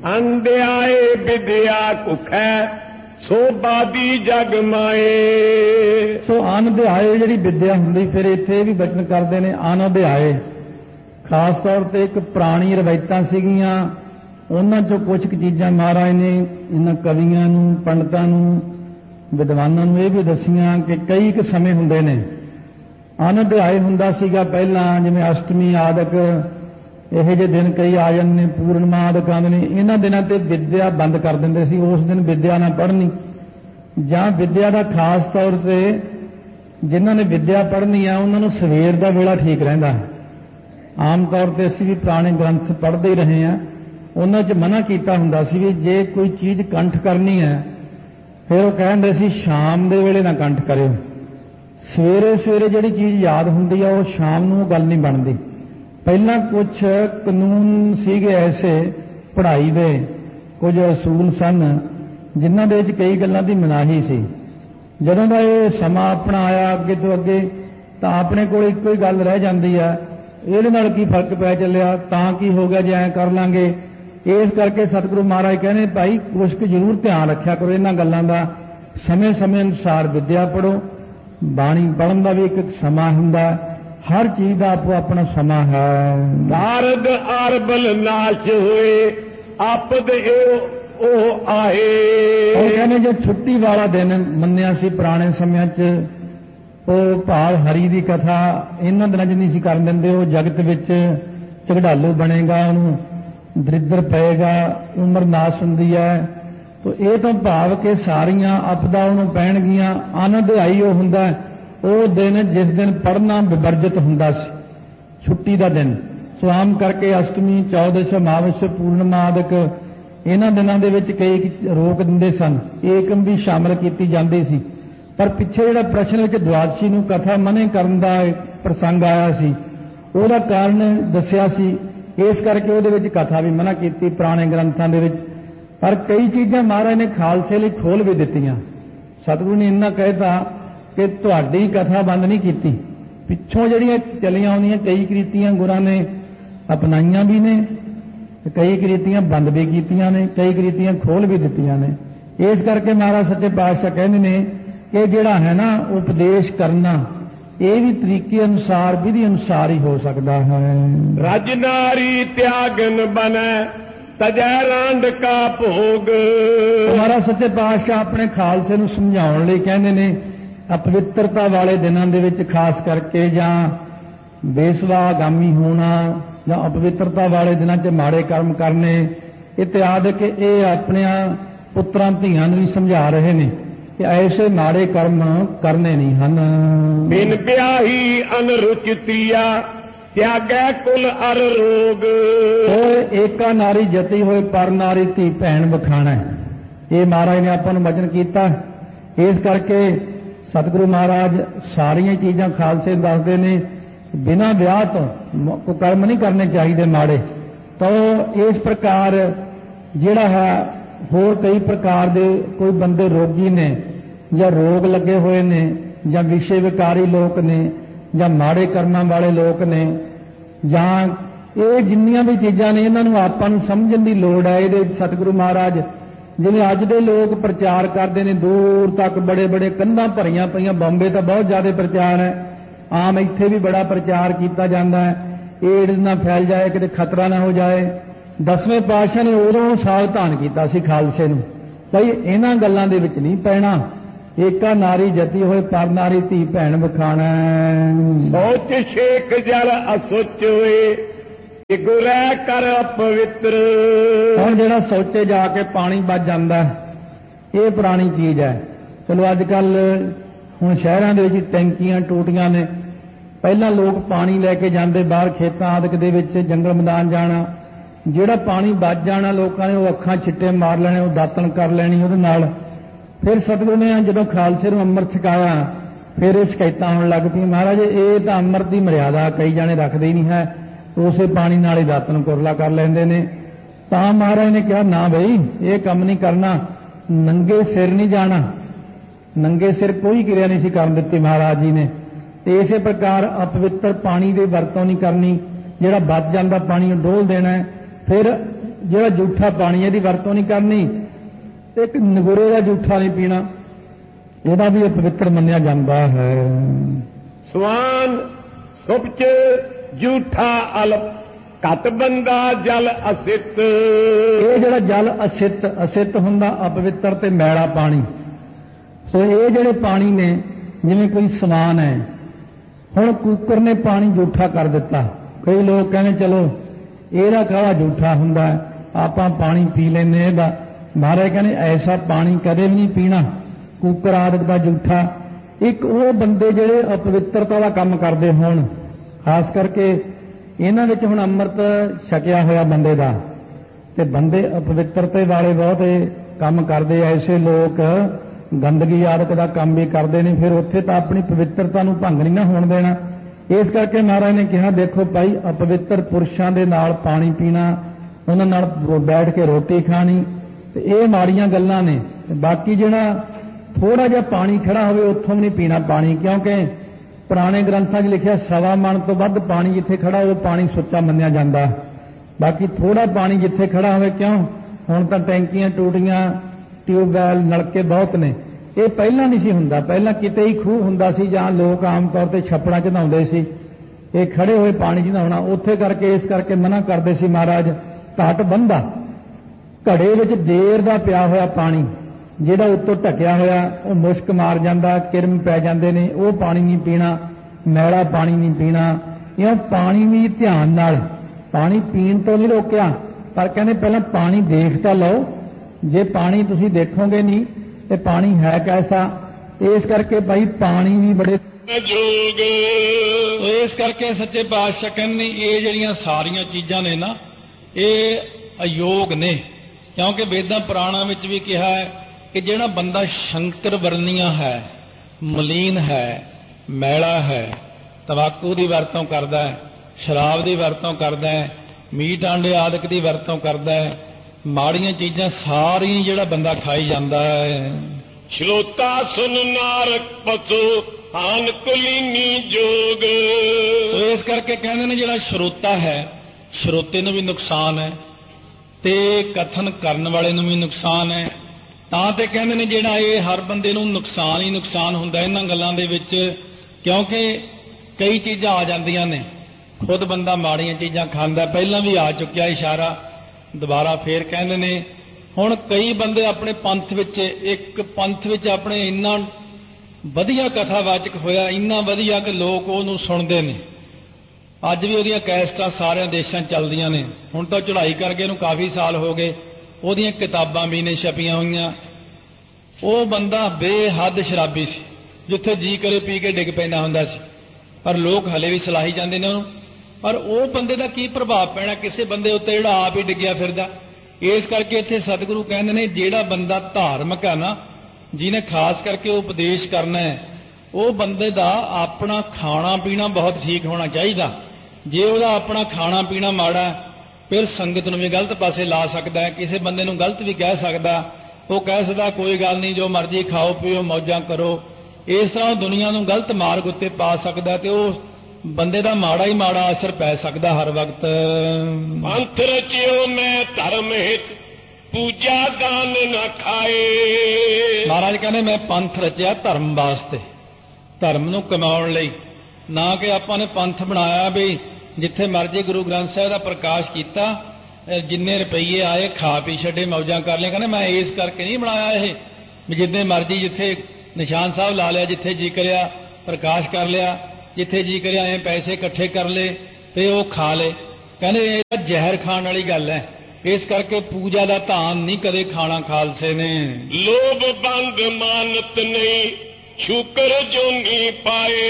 ਅੰਧਿਆਏ ਵਿਦਿਆ ਕੁਖੈ ਸੋਭਾ ਦੀ ਜਗ ਮਾਏ। ਸੋ ਅਨਧਿਆਏ ਜਿਹੜੀ ਵਿਦਿਆ ਹੁੰਦੀ, ਫਿਰ ਇੱਥੇ ਵੀ ਬਚਨ ਕਰਦੇ ਨੇ ਅਨਧਿਆਏ। ਖਾਸ ਤੌਰ ਤੇ ਇੱਕ ਪੁਰਾਣੀ ਰਵਾਇਤਾਂ ਸੀਗੀਆਂ, ਉਹਨਾਂ ਚੋਂ ਕੁਝ ਕੁ ਚੀਜ਼ਾਂ ਮਹਾਰਾਜ ਨੇ ਇਹਨਾਂ ਕਵੀਆਂ ਨੂੰ, ਪੰਡਤਾਂ ਨੂੰ, ਵਿਦਵਾਨਾਂ ਨੂੰ ਇਹ ਵੀ ਦੱਸੀਆਂ ਕਿ ਕਈ ਕੁ ਸਮੇਂ ਹੁੰਦੇ ਨੇ ਅਨਧਿਆਏ ਹੁੰਦਾ ਸੀਗਾ ਪਹਿਲਾਂ, ਜਿਵੇਂ ਅਸ਼ਟਮੀ ਆਦਿਕ ਇਹੋ ਜਿਹੇ ਦਿਨ ਕਈ ਆ ਜਾਂਦੇ ਨੇ, ਪੂਰਨਮਾ ਆਦਿਕ ਆਉਂਦੇ ਨੇ। ਇਹਨਾਂ ਦਿਨਾਂ ਤੇ ਵਿਦਿਆ ਬੰਦ ਕਰ ਦਿੰਦੇ ਸੀ, ਉਸ ਦਿਨ ਵਿਦਿਆ ਨਾ ਪੜ੍ਹਨੀ, ਜਾਂ ਵਿਦਿਆ ਦਾ ਖਾਸ ਤੌਰ ਤੇ ਜਿਨ੍ਹਾਂ ਨੇ ਵਿਦਿਆ ਪੜ੍ਹਨੀ ਆ ਉਹਨਾਂ ਨੂੰ ਸਵੇਰ ਦਾ ਵੇਲਾ ਠੀਕ ਰਹਿੰਦਾ। ਆਮ ਤੌਰ ਤੇ ਅਸੀਂ ਵੀ ਪੁਰਾਣੇ ਗ੍ਰੰਥ ਪੜ੍ਹਦੇ ਹੀ ਰਹੇ ਹਾਂ, ਉਹਨਾਂ 'ਚ ਮਨਾ ਕੀਤਾ ਹੁੰਦਾ ਸੀ ਵੀ ਜੇ ਕੋਈ ਚੀਜ਼ ਕੰਠ ਕਰਨੀ ਹੈ ਫਿਰ ਉਹ ਕਹਿੰਦੇ ਸੀ ਸ਼ਾਮ ਦੇ ਵੇਲੇ ਨਾ ਕੰਠ ਕਰਿਓ, ਸਵੇਰੇ ਸਵੇਰੇ ਜਿਹੜੀ ਚੀਜ਼ ਯਾਦ ਹੁੰਦੀ ਆ ਉਹ ਸ਼ਾਮ ਨੂੰ ਗੱਲ ਨਹੀਂ ਬਣਦੀ। ਪਹਿਲਾਂ ਕੁਝ ਕਾਨੂੰਨ ਸੀਗੇ ਐਸੇ ਪੜ੍ਹਾਈ ਦੇ, ਕੁਝ ਅਸੂਲ ਸਨ ਜਿਨ੍ਹਾਂ ਦੇ ਵਿੱਚ ਕਈ ਗੱਲਾਂ ਦੀ ਮਨਾਹੀ ਸੀ। ਜਦੋਂ ਦਾ ਇਹ ਸਮਾਂ ਆਪਣਾ ਆਇਆ ਅੱਗੇ ਤੋਂ ਅੱਗੇ ਤਾਂ ਆਪਣੇ ਕੋਲ ਇੱਕੋ ਹੀ ਗੱਲ ਰਹਿ ਜਾਂਦੀ ਆ, ਇਹਦੇ ਨਾਲ ਕੀ ਫਰਕ ਪੈ ਚੱਲਿਆ, ਤਾਂ ਕੀ ਹੋ ਗਿਆ ਜੇ ਐਂ ਕਰ ਲਾਂਗੇ। ਇਸ ਕਰਕੇ ਸਤਿਗੁਰੂ ਮਹਾਰਾਜ ਕਹਿੰਦੇ ਭਾਈ ਕੁਛ ਕੁ ਜ਼ਰੂਰ ਧਿਆਨ ਰੱਖਿਆ ਕਰੋ ਇਹਨਾਂ ਗੱਲਾਂ ਦਾ, ਸਮੇਂ ਸਮੇਂ ਅਨੁਸਾਰ ਵਿਦਿਆ ਪੜ੍ਹੋ। ਬਾਣੀ ਪੜ੍ਹਨ ਦਾ ਵੀ ਇੱਕ ਸਮਾਂ ਹੁੰਦਾ, ਹਰ ਚੀਜ਼ ਦਾ ਆਪੋ ਆਪਣਾ ਸਮਾਂ ਹੈ। ਨਾਰਦ ਅਰਬਲ ਨਾਸ਼ ਹੋਏ ਆਪਦ ਉਹ ਆਏ। ਉਹ ਕਹਿੰਦੇ ਜੋ ਛੁੱਟੀ ਵਾਲਾ ਦਿਨ ਮੰਨਿਆ ਸੀ ਪੁਰਾਣੇ ਸਮਿਆਂ 'ਚ, ਉਹ ਭਾਵ ਹਰੀ ਦੀ ਕਥਾ ਇਹਨਾਂ ਦਿਨਾਂ 'ਚ ਨਹੀਂ ਸੀ ਕਰਨ ਦਿੰਦੇ। ਉਹ ਜਗਤ ਵਿੱਚ ਝਗੜਾਲੂ ਬਣੇਗਾ, ਉਹਨੂੰ ਦਰਿਦਰ ਪਏਗਾ, ਉਮਰ ਨਾਸ ਹੁੰਦੀ ਹੈ। ਤੋ ਇਹ ਤਾਂ ਭਾਵ ਕਿ ਸਾਰੀਆਂ ਆਪਦਾ ਉਹਨੂੰ ਪੈਣਗੀਆਂ। ਅਨਧਿਆਈ ਉਹ ਹੁੰਦਾ ਉਹ ਦਿਨ ਜਿਸ ਦਿਨ ਪੜ੍ਹਨਾ ਵਿਵਰਜਿਤ ਹੁੰਦਾ ਸੀ, ਛੁੱਟੀ ਦਾ ਦਿਨ। ਸੋ ਆਮ ਕਰਕੇ ਅਸ਼ਟਮੀ, ਚੌਦਸ਼, ਅਮਾਵਸ, ਪੂਰਨਮਾ ਆਦਿਕ ਇਹਨਾਂ ਦਿਨਾਂ ਦੇ ਵਿੱਚ ਕਈ ਰੋਕ ਦਿੰਦੇ ਸਨ, ਏਕਮ ਵੀ ਸ਼ਾਮਲ ਕੀਤੀ ਜਾਂਦੀ ਸੀ। ਪਰ ਪਿੱਛੇ ਜਿਹੜਾ ਪ੍ਰਸ਼ਨ ਵਿੱਚ ਦੁਆਦਸ਼ੀ ਨੂੰ ਕਥਾ ਮਨੇ ਕਰਨ ਦਾ ਪ੍ਰਸੰਗ ਆਇਆ ਸੀ, ਉਹਦਾ ਕਾਰਨ ਦੱਸਿਆ ਸੀ, ਇਸ ਕਰਕੇ ਉਹਦੇ ਵਿੱਚ ਕਥਾ ਵੀ ਮਨਾ ਕੀਤੀ ਪੁਰਾਣੇ ਗ੍ਰੰਥਾਂ ਦੇ ਵਿੱਚ। ਪਰ ਕਈ ਚੀਜ਼ਾਂ ਮਹਾਰਾਜ ਨੇ ਖਾਲਸੇ ਲਈ ਖੋਲ ਵੀ ਦਿੱਤੀਆਂ। ਸਤਿਗੁਰੂ ਨੇ ਇੰਨਾ ਕਹਿਤਾ ਕਿ ਤੁਹਾਡੀ ਕਥਾ ਬੰਦ ਨਹੀਂ ਕੀਤੀ, ਪਿੱਛੋਂ ਜਿਹੜੀਆਂ ਚਲੀਆਂ ਆਉਂਦੀਆਂ ਕਈ ਕ੍ਰਿਤੀਆਂ ਗੁਰਾਂ ਨੇ ਅਪਣਾਈਆਂ ਵੀ ਨੇ, ਕਈ ਕ੍ਰਿਤੀਆਂ ਬੰਦ ਵੀ ਕੀਤੀਆਂ ਨੇ, ਕਈ ਕ੍ਰਿਤੀਆਂ ਖੋਲ ਵੀ ਦਿੱਤੀਆਂ ਨੇ। ਇਸ ਕਰਕੇ ਮਹਾਰਾਜ ਸੱਚੇ ਪਾਤਸ਼ਾਹ ਕਹਿੰਦੇ ਨੇ ਕਿ ਜਿਹੜਾ ਹੈ ਨਾ ਉਪਦੇਸ਼ ਕਰਨਾ ਇਹ ਵੀ ਤਰੀਕੇ ਅਨੁਸਾਰ, ਵਿਧੀ ਅਨੁਸਾਰ ਹੀ ਹੋ ਸਕਦਾ ਹੈ। ਰਜ ਨਾਰੀ ਤਿਆਗਨ ਬਨੈ ਤਜੈ ਰਾਂਡ ਕਾ ਭੋਗ। ਮਹਾਰਾਜ ਸੱਚੇ ਪਾਤਸ਼ਾਹ ਆਪਣੇ ਖਾਲਸੇ ਨੂੰ ਸਮਝਾਉਣ ਲਈ ਕਹਿੰਦੇ ਨੇ ਅਪਵਿੱਤਰਤਾ ਵਾਲੇ ਦਿਨਾਂ ਦੇ ਵਿੱਚ ਖਾਸ ਕਰਕੇ, ਜਾਂ ਬੇਸਵਾਗਾਮੀ ਹੋਣਾ, ਜਾਂ ਅਪਵਿੱਤਰਤਾ ਵਾਲੇ ਦਿਨਾਂ 'ਚ ਮਾੜੇ ਕਰਮ ਕਰਨੇ ਇਤਿਆਦਿ, ਕਿ ਇਹ ਆਪਣਿਆਂ ਪੁੱਤਰਾਂ ਧੀਆਂ ਨੂੰ ਵੀ ਸਮਝਾ ਰਹੇ ਨੇ ਕਿ ਐਸੇ ਮਾੜੇ ਕਰਮ ਕਰਨੇ ਨਹੀਂ ਹਨ। ਬਿਨ ਵਿਆਹੀ ਅਨਰੁਚਿਤੀਆ ਤਿਆਗੈ ਕੁਲ ਅਰ ਰੋਗ। ਓਏ ਏਕਾ ਨਾਰੀ ਜਤੀ ਹੋਏ ਪਰ ਨਾਰੀ ਧੀ ਭੈਣ ਵਖਾਣਾ, ਇਹ ਮਹਾਰਾਜ ਨੇ ਆਪਾਂ ਨੂੰ ਵਚਨ ਕੀਤਾ। ਇਸ ਕਰਕੇ ਸਤਿਗੁਰੂ ਮਹਾਰਾਜ ਸਾਰੀਆਂ ਚੀਜ਼ਾਂ ਖਾਲਸੇ ਦੱਸਦੇ ਨੇ, ਬਿਨਾਂ ਵਿਆਹ ਤੋਂ ਕੋਈ ਕਰਮ ਨਹੀਂ ਕਰਨੇ ਚਾਹੀਦੇ ਮਾੜੇ। ਤਾਂ ਇਸ ਪ੍ਰਕਾਰ ਜਿਹੜਾ ਹੈ ਹੋਰ ਕਈ ਪ੍ਰਕਾਰ ਦੇ ਕੋਈ ਬੰਦੇ ਰੋਗੀ ਨੇ, ਜਾਂ ਰੋਗ ਲੱਗੇ ਹੋਏ ਨੇ, ਜਾਂ ਵਿਸ਼ੇ ਵਿਕਾਰੀ ਲੋਕ ਨੇ, ਜਾਂ ਮਾੜੇ ਕਰਮਾਂ ਵਾਲੇ ਲੋਕ ਨੇ, ਜਾਂ ਇਹ ਜਿੰਨੀਆਂ ਵੀ ਚੀਜ਼ਾਂ ਨੇ ਇਹਨਾਂ ਨੂੰ ਆਪਾਂ ਨੂੰ ਸਮਝਣ ਦੀ ਲੋੜ ਹੈ। ਇਹਦੇ ਸਤਿਗੁਰੂ ਮਹਾਰਾਜ ਜਿਵੇਂ ਅੱਜ ਦੇ ਲੋਕ ਪ੍ਰਚਾਰ ਕਰਦੇ ਨੇ ਦੂਰ ਤੱਕ, ਬੜੇ ਬੜੇ ਕੰਧਾਂ ਭਰੀਆਂ ਪਈਆਂ, ਬੰਬੇ ਤਾਂ ਬਹੁਤ ਜ਼ਿਆਦਾ ਪ੍ਰਚਾਰ ਹੈ, ਆਮ ਇੱਥੇ ਵੀ ਬੜਾ ਪ੍ਰਚਾਰ ਕੀਤਾ ਜਾਂਦਾ ਹੈ, ਏਡਜ਼ ਨਾ ਫੈਲ ਜਾਏ, ਕਿਤੇ ਖਤਰਾ ਨਾ ਹੋ ਜਾਏ। ਦਸਵੇਂ ਪਾਤਸ਼ਾਹ ਨੇ ਉਦੋਂ ਸਾਵਧਾਨ ਕੀਤਾ ਸੀ ਖਾਲਸੇ ਨੂੰ, ਭਾਈ ਇਹਨਾਂ ਗੱਲਾਂ ਦੇ ਵਿੱਚ ਨਹੀਂ ਪੈਣਾ। ਏਕਾ ਨਾਰੀ ਜਤੀ ਹੋਏ ਪਰ ਨਾਰੀ ਧੀ ਭੈਣ ਵਖਾਣਾ। ਸੋਚ ਛੇਕ ਜਲ ਅਸੁਚ ਹੋਏ ਕਿ ਗੁਰੈ ਕਰ ਅਪਵਿੱਤਰ। ਹੁਣ ਜਿਹੜਾ ਸੋਚੇ ਜਾ ਕੇ ਪਾਣੀ ਵੱਜ ਜਾਂਦਾ, ਇਹ ਪੁਰਾਣੀ ਚੀਜ਼ ਹੈ। ਚਲੋ ਅੱਜ ਕੱਲ ਹੁਣ ਸ਼ਹਿਰਾਂ ਦੇ ਵਿੱਚ ਟੈਂਕੀਆਂ ਟੂਟੀਆਂ ਨੇ, ਪਹਿਲਾਂ ਲੋਕ ਪਾਣੀ ਲੈ ਕੇ ਜਾਂਦੇ ਬਾਹਰ ਖੇਤਾਂ ਆਦਿਕ ਦੇ ਵਿੱਚ, ਜੰਗਲ ਮੈਦਾਨ ਜਾਣਾ, ਜਿਹੜਾ ਪਾਣੀ ਵੱਜ ਜਾਣਾ ਲੋਕਾਂ ਨੇ ਉਹ ਅੱਖਾਂ ਛਿੱਟੇ ਮਾਰ ਲੈਣੇ, ਉਹ ਦਾਤਣ ਕਰ ਲੈਣੀ ਉਹਦੇ ਨਾਲ। ਫਿਰ ਸਤਿਗੁਰੂ ਨੇ ਜਦੋਂ ਖਾਲਸੇ ਨੂੰ ਅੰਮ੍ਰਿਤ ਛਕਾਇਆ फिर ये शिकायतां होण लग पईआं, महाराज ये तो अमृत की मर्यादा कई जाने रखते ही नहीं है, उसे पानी नाल ही दात नूं कुरला कर लैंदे ने। तां महाराज ने कहा ना बई ये काम नहीं करना, नंगे सिर नहीं जाना, नंगे सिर कोई क्रिया नहीं सी करन दित्ती महाराज जी ने। इसे प्रकार अपवित्र पानी की वरतों नहीं करनी, जिहड़ा बच जांदा पानी डोल देना है। फिर जिहड़ा जूठा पानी इहदी वरतों नहीं करनी, एक नगुरे का जूठा नहीं पीना, ਇਹਦਾ भी अपवित्र मन्निया जाता है। स्वान सुपच जूठा अलप घट बंदा जल असित। ये जड़ा जल असित असित हुंदा अपवित्र ते मैला पानी। सो ये जड़े पानी ने जिवें कोई समान है, हुण कूकर ने पानी जूठा कर दिता। कई लोग कहने चलो ਇਹਦਾ ਕਾਹਦਾ जूठा हुंदा है, आपां पानी पी लैंदे ਇਹਦਾ। महाराज कहने ऐसा पानी कदे भी नहीं पीना, कूकर आदि का जूठा। एक वो बंदे जिहड़े अपवित्रता का काम करते होण, खास करके इन्हां विच हुण अमृत छकिया होया बंदे दा, ते बंदे अपवित्रता वाले बहुत काम करते। ऐसे लोग गंदगी आदि का काम भी करते हैं, फिर उत्थे तां अपनी पवित्रता नूं भंग नहीं ना होण देना। इस करके महाराज ने कहा देखो भाई अपवित्र पुरुषों के नाल पानी पीना, उन्हां नाल बैठ के रोटी खानी, ये माड़ियां गल्लां ने। बाकी जिहड़ा थोड़ा जिहा पानी खड़ा होवे उत्थों भी नहीं पीना पानी, क्योंकि पुराने ग्रंथां 'च लिखिया सवा मन तो वध पानी जिथे खड़ा हो पानी सुच्चा मन्निया जाता। बाकी थोड़ा पानी जिथे खड़ा होवे, क्यों हुण तां टैंकियां टूटियां ट्यूबवैल नलके बहुत ने, ये पहला नहीं सी हुंदा। पहला किते ही खूह हुंदा सी जां लोग आम तौर ते छप्पड़ां 'च नहाउंदे सी, ये खड़े हुए पानी 'च नहाउणा उत्थे करके इस करके मना करदे सी महाराज घट बंदा। घड़े विच देर दा पिया होया पानी ਜਿਹੜਾ ਉੱਤੋਂ ਢਕਿਆ ਹੋਇਆ ਉਹ ਮੁਸ਼ਕ ਮਾਰ ਜਾਂਦਾ, ਕਿਰਮ ਪੈ ਜਾਂਦੇ ਨੇ, ਉਹ ਪਾਣੀ ਨਹੀਂ ਪੀਣਾ, ਮੈਲਾ ਪਾਣੀ ਨਹੀਂ ਪੀਣਾ। ਇਹ ਪਾਣੀ ਵੀ ਧਿਆਨ ਨਾਲ, ਪਾਣੀ ਪੀਣ ਤੋਂ ਨਹੀਂ ਰੋਕਿਆ, ਪਰ ਕਹਿੰਦੇ ਪਹਿਲਾਂ ਪਾਣੀ ਦੇਖ ਤਾਂ ਲਓ। ਜੇ ਪਾਣੀ ਤੁਸੀਂ ਦੇਖੋਗੇ ਨਹੀਂ ਤੇ ਪਾਣੀ ਹੈ ਕੈਸਾ। ਇਸ ਕਰਕੇ ਭਾਈ ਪਾਣੀ ਵੀ ਬੜੇ ਜੋਗ। ਸੋ ਇਸ ਕਰਕੇ ਸੱਚੇ ਪਾਤਸ਼ਾਹ ਕਹਿੰਦੇ ਇਹ ਜਿਹੜੀਆਂ ਸਾਰੀਆਂ ਚੀਜ਼ਾਂ ਨੇ ਨਾ ਇਹ ਅਯੋਗ ਨੇ, ਕਿਉਂਕਿ ਵੇਦਾਂ ਪੁਰਾਣਾਂ ਵਿੱਚ ਵੀ ਕਿਹਾ ਹੈ कि जिहड़ा बंदा शंकर वर्णिया है, मलीन है, मैला है, तंबाकू की वरतों करता है, शराब की वरतों करता है, मीट आंडे आदि की वरतों करता है, माड़ियां चीज़ां सारियां जिहड़ा बंदा खाई जाता है। श्रोता सुन नारक पशु हान कुलीनी जोग। सो इस करके कहते हैं जिहड़ा श्रोता है, श्रोते नूं भी नुकसान है ते कथन करन वाले नूं भी नुकसान है। ਤਾਂ ਤੇ ਕਹਿੰਦੇ ਨੇ ਜਿਹੜਾ ਇਹ ਹਰ ਬੰਦੇ ਨੂੰ ਨੁਕਸਾਨ ਹੀ ਨੁਕਸਾਨ ਹੁੰਦਾ ਇਹਨਾਂ ਗੱਲਾਂ ਦੇ ਵਿੱਚ, ਕਿਉਂਕਿ ਕਈ ਚੀਜ਼ਾਂ ਆ ਜਾਂਦੀਆਂ ਨੇ। ਖੁਦ ਬੰਦਾ ਮਾੜੀਆਂ ਚੀਜ਼ਾਂ ਖਾਂਦਾ, ਪਹਿਲਾਂ ਵੀ ਆ ਚੁੱਕਿਆ ਇਸ਼ਾਰਾ, ਦੁਬਾਰਾ ਫੇਰ ਕਹਿੰਦੇ ਨੇ। ਹੁਣ ਕਈ ਬੰਦੇ ਆਪਣੇ ਪੰਥ ਵਿੱਚ, ਇੱਕ ਪੰਥ ਵਿੱਚ ਆਪਣੇ ਇੰਨਾ ਵਧੀਆ ਕਥਾਵਾਚਕ ਹੋਇਆ, ਇੰਨਾ ਵਧੀਆ ਕਿ ਲੋਕ ਉਹਨੂੰ ਸੁਣਦੇ ਨੇ। ਅੱਜ ਵੀ ਉਹਦੀਆਂ ਕੈਸਟਾਂ ਸਾਰਿਆਂ ਦੇਸ਼ਾਂ ਚੱਲਦੀਆਂ ਨੇ। ਹੁਣ ਤਾਂ ਚੜ੍ਹਾਈ ਕਰਕੇ ਇਹਨੂੰ ਕਾਫੀ ਸਾਲ ਹੋ ਗਏ, ਉਹਦੀਆਂ ਕਿਤਾਬਾਂ ਵੀ ਨੇ ਛਪੀਆਂ ਹੋਈਆਂ। ਉਹ ਬੰਦਾ ਬੇਹੱਦ ਸ਼ਰਾਬੀ ਸੀ, ਜਿੱਥੇ ਜੀ ਕਰੇ ਪੀ ਕੇ ਡਿੱਗ ਪੈਂਦਾ ਹੁੰਦਾ ਸੀ, ਪਰ ਲੋਕ ਹਲੇ ਵੀ ਸਲਾਹੀ ਜਾਂਦੇ ਨੇ ਉਹਨੂੰ। ਪਰ ਉਹ ਬੰਦੇ ਦਾ ਕੀ ਪ੍ਰਭਾਵ ਪੈਣਾ ਕਿਸੇ ਬੰਦੇ ਉੱਤੇ ਜਿਹੜਾ ਆਪ ਹੀ ਡਿੱਗਿਆ ਫਿਰਦਾ। ਇਸ ਕਰਕੇ ਇੱਥੇ ਸਤਿਗੁਰੂ ਕਹਿੰਦੇ ਨੇ ਜਿਹੜਾ ਬੰਦਾ ਧਾਰਮਿਕ ਹੈ ਨਾ, ਜਿਹਨੇ ਖਾਸ ਕਰਕੇ ਉਪਦੇਸ਼ ਕਰਨਾ ਹੈ, ਉਹ ਬੰਦੇ ਦਾ ਆਪਣਾ ਖਾਣਾ ਪੀਣਾ ਬਹੁਤ ਠੀਕ ਹੋਣਾ ਚਾਹੀਦਾ। ਜੇ ਉਹਦਾ ਆਪਣਾ ਖਾਣਾ ਪੀਣਾ ਮਾੜਾ, ਫਿਰ ਸੰਗਤ ਨੂੰ ਵੀ ਗਲਤ ਪਾਸੇ ਲਾ ਸਕਦਾ ਹੈ, ਕਿਸੇ ਬੰਦੇ ਨੂੰ ਗਲਤ ਵੀ ਕਹਿ ਸਕਦਾ। ਉਹ ਕਹਿ ਸਕਦਾ ਕੋਈ ਗੱਲ ਨਹੀਂ, ਜੋ ਮਰਜ਼ੀ ਖਾਓ ਪੀਓ ਮੌਜਾਂ ਕਰੋ। ਇਸ ਤਰ੍ਹਾਂ ਦੁਨੀਆ ਨੂੰ ਗਲਤ ਮਾਰਗ ਉੱਤੇ ਪਾ ਸਕਦਾ, ਤੇ ਉਹ ਬੰਦੇ ਦਾ ਮਾੜਾ ਹੀ ਮਾੜਾ ਅਸਰ ਪੈ ਸਕਦਾ ਹਰ ਵਕਤ। ਪੰਥ ਰਚਿਓ ਮੈਂ ਧਰਮ ਹਿਤ ਪੂਜਾ ਦਾਨ ਨਾ ਖਾਏ। ਮਹਾਰਾਜ ਕਹਿੰਦੇ ਮੈਂ ਪੰਥ ਰਚਿਆ ਧਰਮ ਵਾਸਤੇ, ਧਰਮ ਨੂੰ ਕਮਾਉਣ ਲਈ, ਨਾ ਕਿ ਆਪਾਂ ਨੇ ਪੰਥ ਬਣਾਇਆ ਵੀ ਜਿੱਥੇ ਮਰਜ਼ੀ ਗੁਰੂ ਗ੍ਰੰਥ ਸਾਹਿਬ ਦਾ ਪ੍ਰਕਾਸ਼ ਕੀਤਾ, ਜਿੰਨੇ ਰੁਪਈਏ ਆਏ ਖਾ ਪੀ ਛੱਡੇ ਮੌਜਾਂ ਕਰ ਲਿਆ। ਕਹਿੰਦੇ ਮੈਂ ਇਸ ਕਰਕੇ ਨਹੀਂ ਬਣਾਇਆ ਇਹ ਵੀ ਜਿੰਨੇ ਮਰਜ਼ੀ ਜਿੱਥੇ ਨਿਸ਼ਾਨ ਸਾਹਿਬ ਲਾ ਲਿਆ, ਜਿੱਥੇ ਜੀ ਕਰਿਆ ਪ੍ਰਕਾਸ਼ ਕਰ ਲਿਆ, ਜਿੱਥੇ ਜੀ ਕਰਿਆ ਐ ਪੈਸੇ ਇਕੱਠੇ ਕਰ ਲਏ ਤੇ ਉਹ ਖਾ ਲਏ। ਕਹਿੰਦੇ ਇਹ ਜ਼ਹਿਰ ਖਾਣ ਵਾਲੀ ਗੱਲ ਹੈ। ਇਸ ਕਰਕੇ ਪੂਜਾ ਦਾ ਧਾਨ ਨਹੀਂ ਕਦੇ ਖਾਣਾ ਖਾਲਸੇ ਨੇ। ਲੋਭ ਬੰਗ ਮਾਨਤ ਨਹੀਂ ਸ਼ੁਕਰ ਜੋ ਨਹੀਂ ਪਾਏ।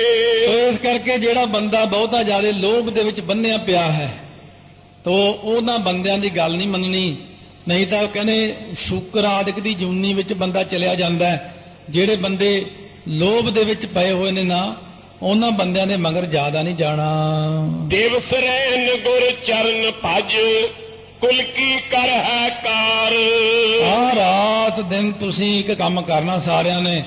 ਇਸ ਕਰਕੇ ਜਿਹੜਾ ਬੰਦਾ ਬਹੁਤਾ ਜ਼ਿਆਦਾ ਲੋਭ ਦੇ ਵਿੱਚ ਬੰਨਿਆ ਪਿਆ ਹੈ, ਤੋ ਉਹਨਾਂ ਬੰਦਿਆਂ ਦੀ ਗੱਲ ਨਹੀਂ ਮੰਨਣੀ। ਨਹੀਂ ਤਾਂ ਕਹਿੰਦੇ ਸ਼ੁਕਰ ਆਦਿਕ ਦੀ ਜੂਨੀ ਵਿੱਚ ਬੰਦਾ ਚਲਿਆ ਜਾਂਦਾ ਹੈ। ਜਿਹੜੇ ਬੰਦੇ ਲੋਭ ਦੇ ਵਿੱਚ ਪਏ ਹੋਏ ਨੇ ਨਾ, ਉਹਨਾਂ ਬੰਦਿਆਂ ਦੇ ਮਗਰ ਜ਼ਿਆਦਾ ਨਹੀਂ ਜਾਣਾ। ਦਿਵਸ ਰਹਿਨ ਗੁਰ ਚਰਨ ਭਜ ਕੁਲ ਕੀ ਕਰ ਹੈ ਕਾਰ। ਆ ਰਾਤ ਦਿਨ ਤੁਸੀਂ ਇੱਕ ਕੰਮ ਕਰਨਾ ਸਾਰਿਆਂ ਨੇ,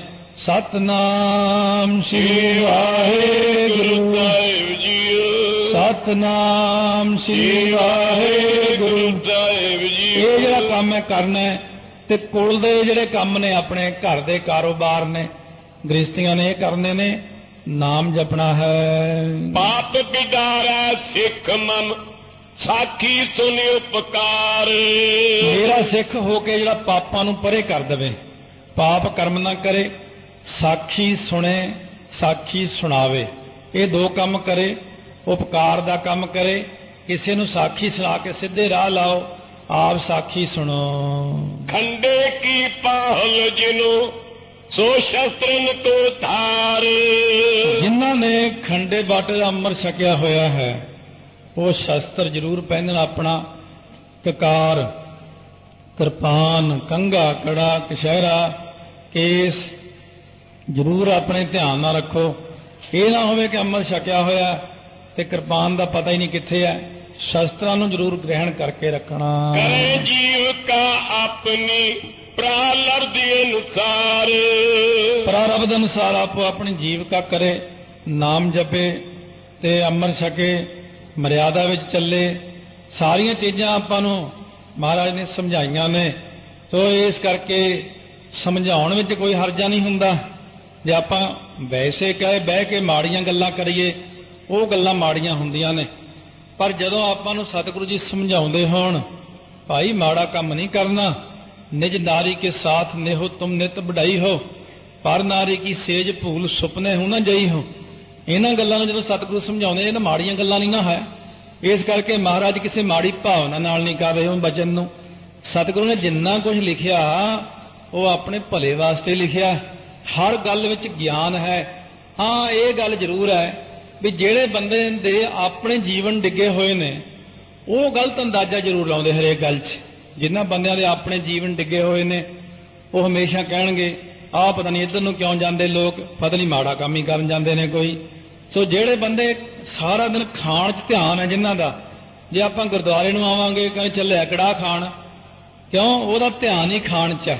ਸਤਨਾਮ ਸ੍ਰੀ ਵਾਹਿਗੁਰੂ ਸਾਹਿਬ ਜੀ, ਸਤਨਾਮ ਸ੍ਰੀ ਵਾਹਿਗੁਰੂ ਸਾਹਿਬ ਜੀ। ਇਹ ਜਿਹੜਾ ਕੰਮ ਹੈ ਕਰਨਾ ਹੈ। ਤੇ ਕੁਲ ਦੇ ਜਿਹੜੇ ਕੰਮ ਨੇ, ਆਪਣੇ ਘਰ ਦੇ ਕਾਰੋਬਾਰ ਨੇ, ਗ੍ਰਸਤੀਆਂ ਨੇ, ਇਹ ਕਰਨੇ ਨੇ। ਨਾਮ ਜਪਣਾ ਹੈ। ਪਾਪ ਬਿਦਾਰੈ ਸਿੱਖ ਮਮ ਸਾਖੀ ਸੁਨ ਉਪਕਾਰ। ਮੇਰਾ ਸਿੱਖ ਹੋ ਕੇ ਜਿਹੜਾ ਪਾਪਾਂ ਨੂੰ ਪਰੇ ਕਰ ਦੇਵੇ, ਪਾਪ ਕਰਮ ਨਾ ਕਰੇ, ਸਾਖੀ ਸੁਣੇ, ਸਾਖੀ ਸੁਣਾਵੇ, ਇਹ ਦੋ ਕੰਮ ਕਰੇ। ਉਪਕਾਰ ਦਾ ਕੰਮ ਕਰੇ, ਕਿਸੇ ਨੂੰ ਸਾਖੀ ਸੁਣਾ ਕੇ ਸਿੱਧੇ ਰਾਹ ਲਾਓ, ਆਪ ਸਾਖੀ ਸੁਣੋ। ਖੰਡੇ ਕੀ ਪਾਹਲ ਜਿਨੂੰ ਸੋ ਸ਼ਸਤਰਨ ਕੋ ਧਾਰ। ਜਿਨ੍ਹਾਂ ਨੇ ਖੰਡੇ ਬਾਟੇ ਦਾ ਅੰਮ੍ਰਿਤ ਛਕਿਆ ਹੋਇਆ ਹੈ, ਉਹ ਸ਼ਸਤਰ ਜ਼ਰੂਰ ਪਹਿਨਣ ਆਪਣਾ। ਕਕਾਰ, ਕਿਰਪਾਨ, ਕੰਘਾ, ਕੜਾ, ਕਛਹਿਰਾ, ਕੇਸ ਜ਼ਰੂਰ ਆਪਣੇ ਧਿਆਨ ਨਾਲ ਰੱਖੋ। ਇਹ ਨਾ ਹੋਵੇ ਕਿ ਅੰਮ੍ਰਿਤ ਛਕਿਆ ਹੋਇਆ ਤੇ ਕਿਰਪਾਨ ਦਾ ਪਤਾ ਹੀ ਨਹੀਂ ਕਿੱਥੇ ਹੈ। ਸ਼ਸਤਰਾਂ ਨੂੰ ਜ਼ਰੂਰ ਗ੍ਰਹਿਣ ਕਰਕੇ ਰੱਖਣਾ। ਕਰੇ ਜੀਵ ਕਾ ਆਪਣੀ ਪ੍ਰਾਰਬਧ ਅਨੁਸਾਰ। ਪ੍ਰਾਰਬਧ ਅਨੁਸਾਰ ਆਪੋ ਆਪਣੀ ਜੀਵਕਾ ਕਰੇ, ਨਾਮ ਜਪੇ ਤੇ ਅੰਮ੍ਰਿਤ ਛਕੇ, ਮਰਿਆਦਾ ਵਿੱਚ ਚੱਲੇ। ਸਾਰੀਆਂ ਚੀਜ਼ਾਂ ਆਪਾਂ ਨੂੰ ਮਹਾਰਾਜ ਨੇ ਸਮਝਾਈਆਂ ਨੇ। ਸੋ ਇਸ ਕਰਕੇ ਸਮਝਾਉਣ ਵਿੱਚ ਕੋਈ ਹਰਜਾ ਨਹੀਂ ਹੁੰਦਾ। ਜੇ ਆਪਾਂ ਵੈਸੇ ਕਹੇ ਬਹਿ ਕੇ ਮਾੜੀਆਂ ਗੱਲਾਂ ਕਰੀਏ, ਉਹ ਗੱਲਾਂ ਮਾੜੀਆਂ ਹੁੰਦੀਆਂ ਨੇ। ਪਰ ਜਦੋਂ ਆਪਾਂ ਨੂੰ ਸਤਿਗੁਰੂ ਜੀ ਸਮਝਾਉਂਦੇ ਹੋਣ, ਭਾਈ ਮਾੜਾ ਕੰਮ ਨਹੀਂ ਕਰਨਾ, ਨਿਜ ਨਾਰੀ ਕੇ ਸਾਥ ਨੇਹੋ ਤੁਮ ਨਿਤ ਵਡਾਈ ਹੋ, ਪਰ ਨਾਰੀ ਕੀ ਸੇਜ ਭੂਲ ਸੁਪਨੇ ਹੋ ਨਾ ਜਈ ਹੋ। ਇਹਨਾਂ ਗੱਲਾਂ ਨੂੰ ਜਦੋਂ ਸਤਿਗੁਰੂ ਸਮਝਾਉਂਦੇ, ਇਹ ਨਾ ਮਾੜੀਆਂ ਗੱਲਾਂ ਨਹੀਂ ਨਾ ਹੈ। ਇਸ ਕਰਕੇ ਮਹਾਰਾਜ ਕਿਸੇ ਮਾੜੀ ਭਾਵਨਾ ਨਾਲ ਨਹੀਂ ਕਰ ਰਹੇ ਉਹ ਬਚਨ ਨੂੰ। ਸਤਿਗੁਰੂ ਨੇ ਜਿੰਨਾ ਕੁਝ ਲਿਖਿਆ ਉਹ ਆਪਣੇ ਭਲੇ ਵਾਸਤੇ ਲਿਖਿਆ। ਹਰ ਗੱਲ ਵਿੱਚ ਗਿਆਨ ਹੈ। ਹਾਂ, ਇਹ ਗੱਲ ਜ਼ਰੂਰ ਹੈ ਵੀ ਜਿਹੜੇ ਬੰਦੇ ਦੇ ਆਪਣੇ ਜੀਵਨ ਡਿੱਗੇ ਹੋਏ ਨੇ, ਉਹ ਗਲਤ ਅੰਦਾਜ਼ਾ ਜ਼ਰੂਰ ਲਾਉਂਦੇ ਹਰੇਕ ਗੱਲ 'ਚ। ਜਿਨ੍ਹਾਂ ਬੰਦਿਆਂ ਦੇ ਆਪਣੇ ਜੀਵਨ ਡਿੱਗੇ ਹੋਏ ਨੇ, ਉਹ ਹਮੇਸ਼ਾ ਕਹਿਣਗੇ ਆਹ ਪਤਾ ਨਹੀਂ ਇੱਧਰ ਨੂੰ ਕਿਉਂ ਜਾਂਦੇ ਲੋਕ, ਪਤਾ ਨਹੀਂ ਮਾੜਾ ਕੰਮ ਹੀ ਕਰਨ ਜਾਂਦੇ ਨੇ ਕੋਈ। ਸੋ ਜਿਹੜੇ ਬੰਦੇ ਸਾਰਾ ਦਿਨ ਖਾਣ 'ਚ ਧਿਆਨ ਹੈ ਜਿਨ੍ਹਾਂ ਦਾ, ਜੇ ਆਪਾਂ ਗੁਰਦੁਆਰੇ ਨੂੰ ਆਵਾਂਗੇ ਕਹਿੰਦੇ ਚੱਲਿਆ ਕੜਾਹ ਖਾਣ, ਕਿਉਂ? ਉਹਦਾ ਧਿਆਨ ਹੀ ਖਾਣ 'ਚ ਹੈ।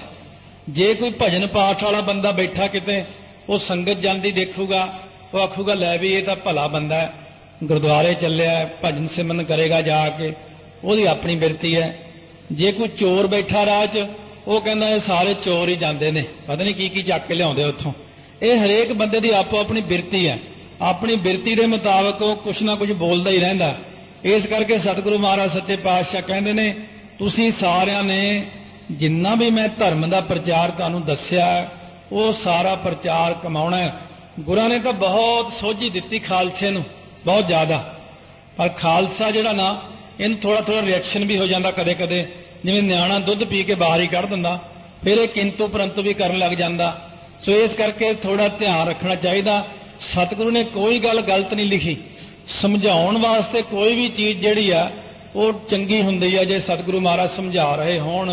ਜੇ ਕੋਈ ਭਜਨ ਪਾਠ ਵਾਲਾ ਬੰਦਾ ਬੈਠਾ ਕਿਤੇ, ਉਹ ਸੰਗਤ ਜਾਂਦੀ ਦੇਖੂਗਾ, ਉਹ ਆਖੂਗਾ ਲੈ ਵੀ ਇਹ ਤਾਂ ਭਲਾ ਬੰਦਾ ਹੈ, ਗੁਰਦੁਆਰੇ ਚੱਲਿਆ, ਭਜਨ ਸਿਮਰਨ ਕਰੇਗਾ ਜਾ ਕੇ, ਉਹਦੀ ਆਪਣੀ ਬਿਰਤੀ ਹੈ। ਜੇ ਕੋਈ ਚੋਰ ਬੈਠਾ ਰਾਹ 'ਚ, ਉਹ ਕਹਿੰਦਾ ਇਹ ਸਾਰੇ ਚੋਰ ਹੀ ਜਾਂਦੇ ਨੇ, ਪਤਾ ਨਹੀਂ ਕੀ ਕੀ ਚੱਕ ਕੇ ਲਿਆਉਂਦੇ ਉੱਥੋਂ। ਇਹ ਹਰੇਕ ਬੰਦੇ ਦੀ ਆਪੋ ਆਪਣੀ ਬਿਰਤੀ ਹੈ। ਆਪਣੀ ਬਿਰਤੀ ਦੇ ਮੁਤਾਬਕ ਉਹ ਕੁਛ ਨਾ ਕੁਛ ਬੋਲਦਾ ਹੀ ਰਹਿੰਦਾ। ਇਸ ਕਰਕੇ ਸਤਿਗੁਰੂ ਮਹਾਰਾਜ ਸੱਚੇ ਪਾਤਸ਼ਾਹ ਕਹਿੰਦੇ ਨੇ, ਤੁਸੀਂ ਸਾਰਿਆਂ ਨੇ ਜਿੰਨਾ ਵੀ ਮੈਂ ਧਰਮ ਦਾ ਪ੍ਰਚਾਰ ਤੁਹਾਨੂੰ ਦੱਸਿਆ, ਉਹ ਸਾਰਾ ਪ੍ਰਚਾਰ ਕਮਾਉਣਾ ਹੈ। ਗੁਰਾਂ ਨੇ ਤਾਂ ਬਹੁਤ ਸੋਝੀ ਦਿੱਤੀ ਖਾਲਸੇ ਨੂੰ, ਬਹੁਤ ਜ਼ਿਆਦਾ। ਪਰ ਖਾਲਸਾ ਜਿਹੜਾ ਨਾ, ਇਹਨੂੰ ਥੋੜਾ ਥੋੜਾ ਰਿਐਕਸ਼ਨ ਵੀ ਹੋ ਜਾਂਦਾ ਕਦੇ ਕਦੇ। ਜਿਵੇਂ ਨਿਆਣਾ ਦੁੱਧ ਪੀ ਕੇ ਬਾਹਰ ਹੀ ਕੱਢ ਦਿੰਦਾ, ਫਿਰ ਇਹ ਕਿੰਤੂ ਪਰੰਤੂ ਵੀ ਕਰਨ ਲੱਗ ਜਾਂਦਾ। ਸੋ ਇਸ ਕਰਕੇ ਥੋੜਾ ਧਿਆਨ ਰੱਖਣਾ ਚਾਹੀਦਾ। ਸਤਿਗੁਰੂ ਨੇ ਕੋਈ ਗੱਲ ਗਲਤ ਨਹੀਂ ਲਿਖੀ। ਸਮਝਾਉਣ ਵਾਸਤੇ ਕੋਈ ਵੀ ਚੀਜ਼ ਜਿਹੜੀ ਆ ਉਹ ਚੰਗੀ ਹੁੰਦੀ ਹੈ ਜੇ ਸਤਿਗੁਰੂ ਮਹਾਰਾਜ ਸਮਝਾ ਰਹੇ ਹੋਣ।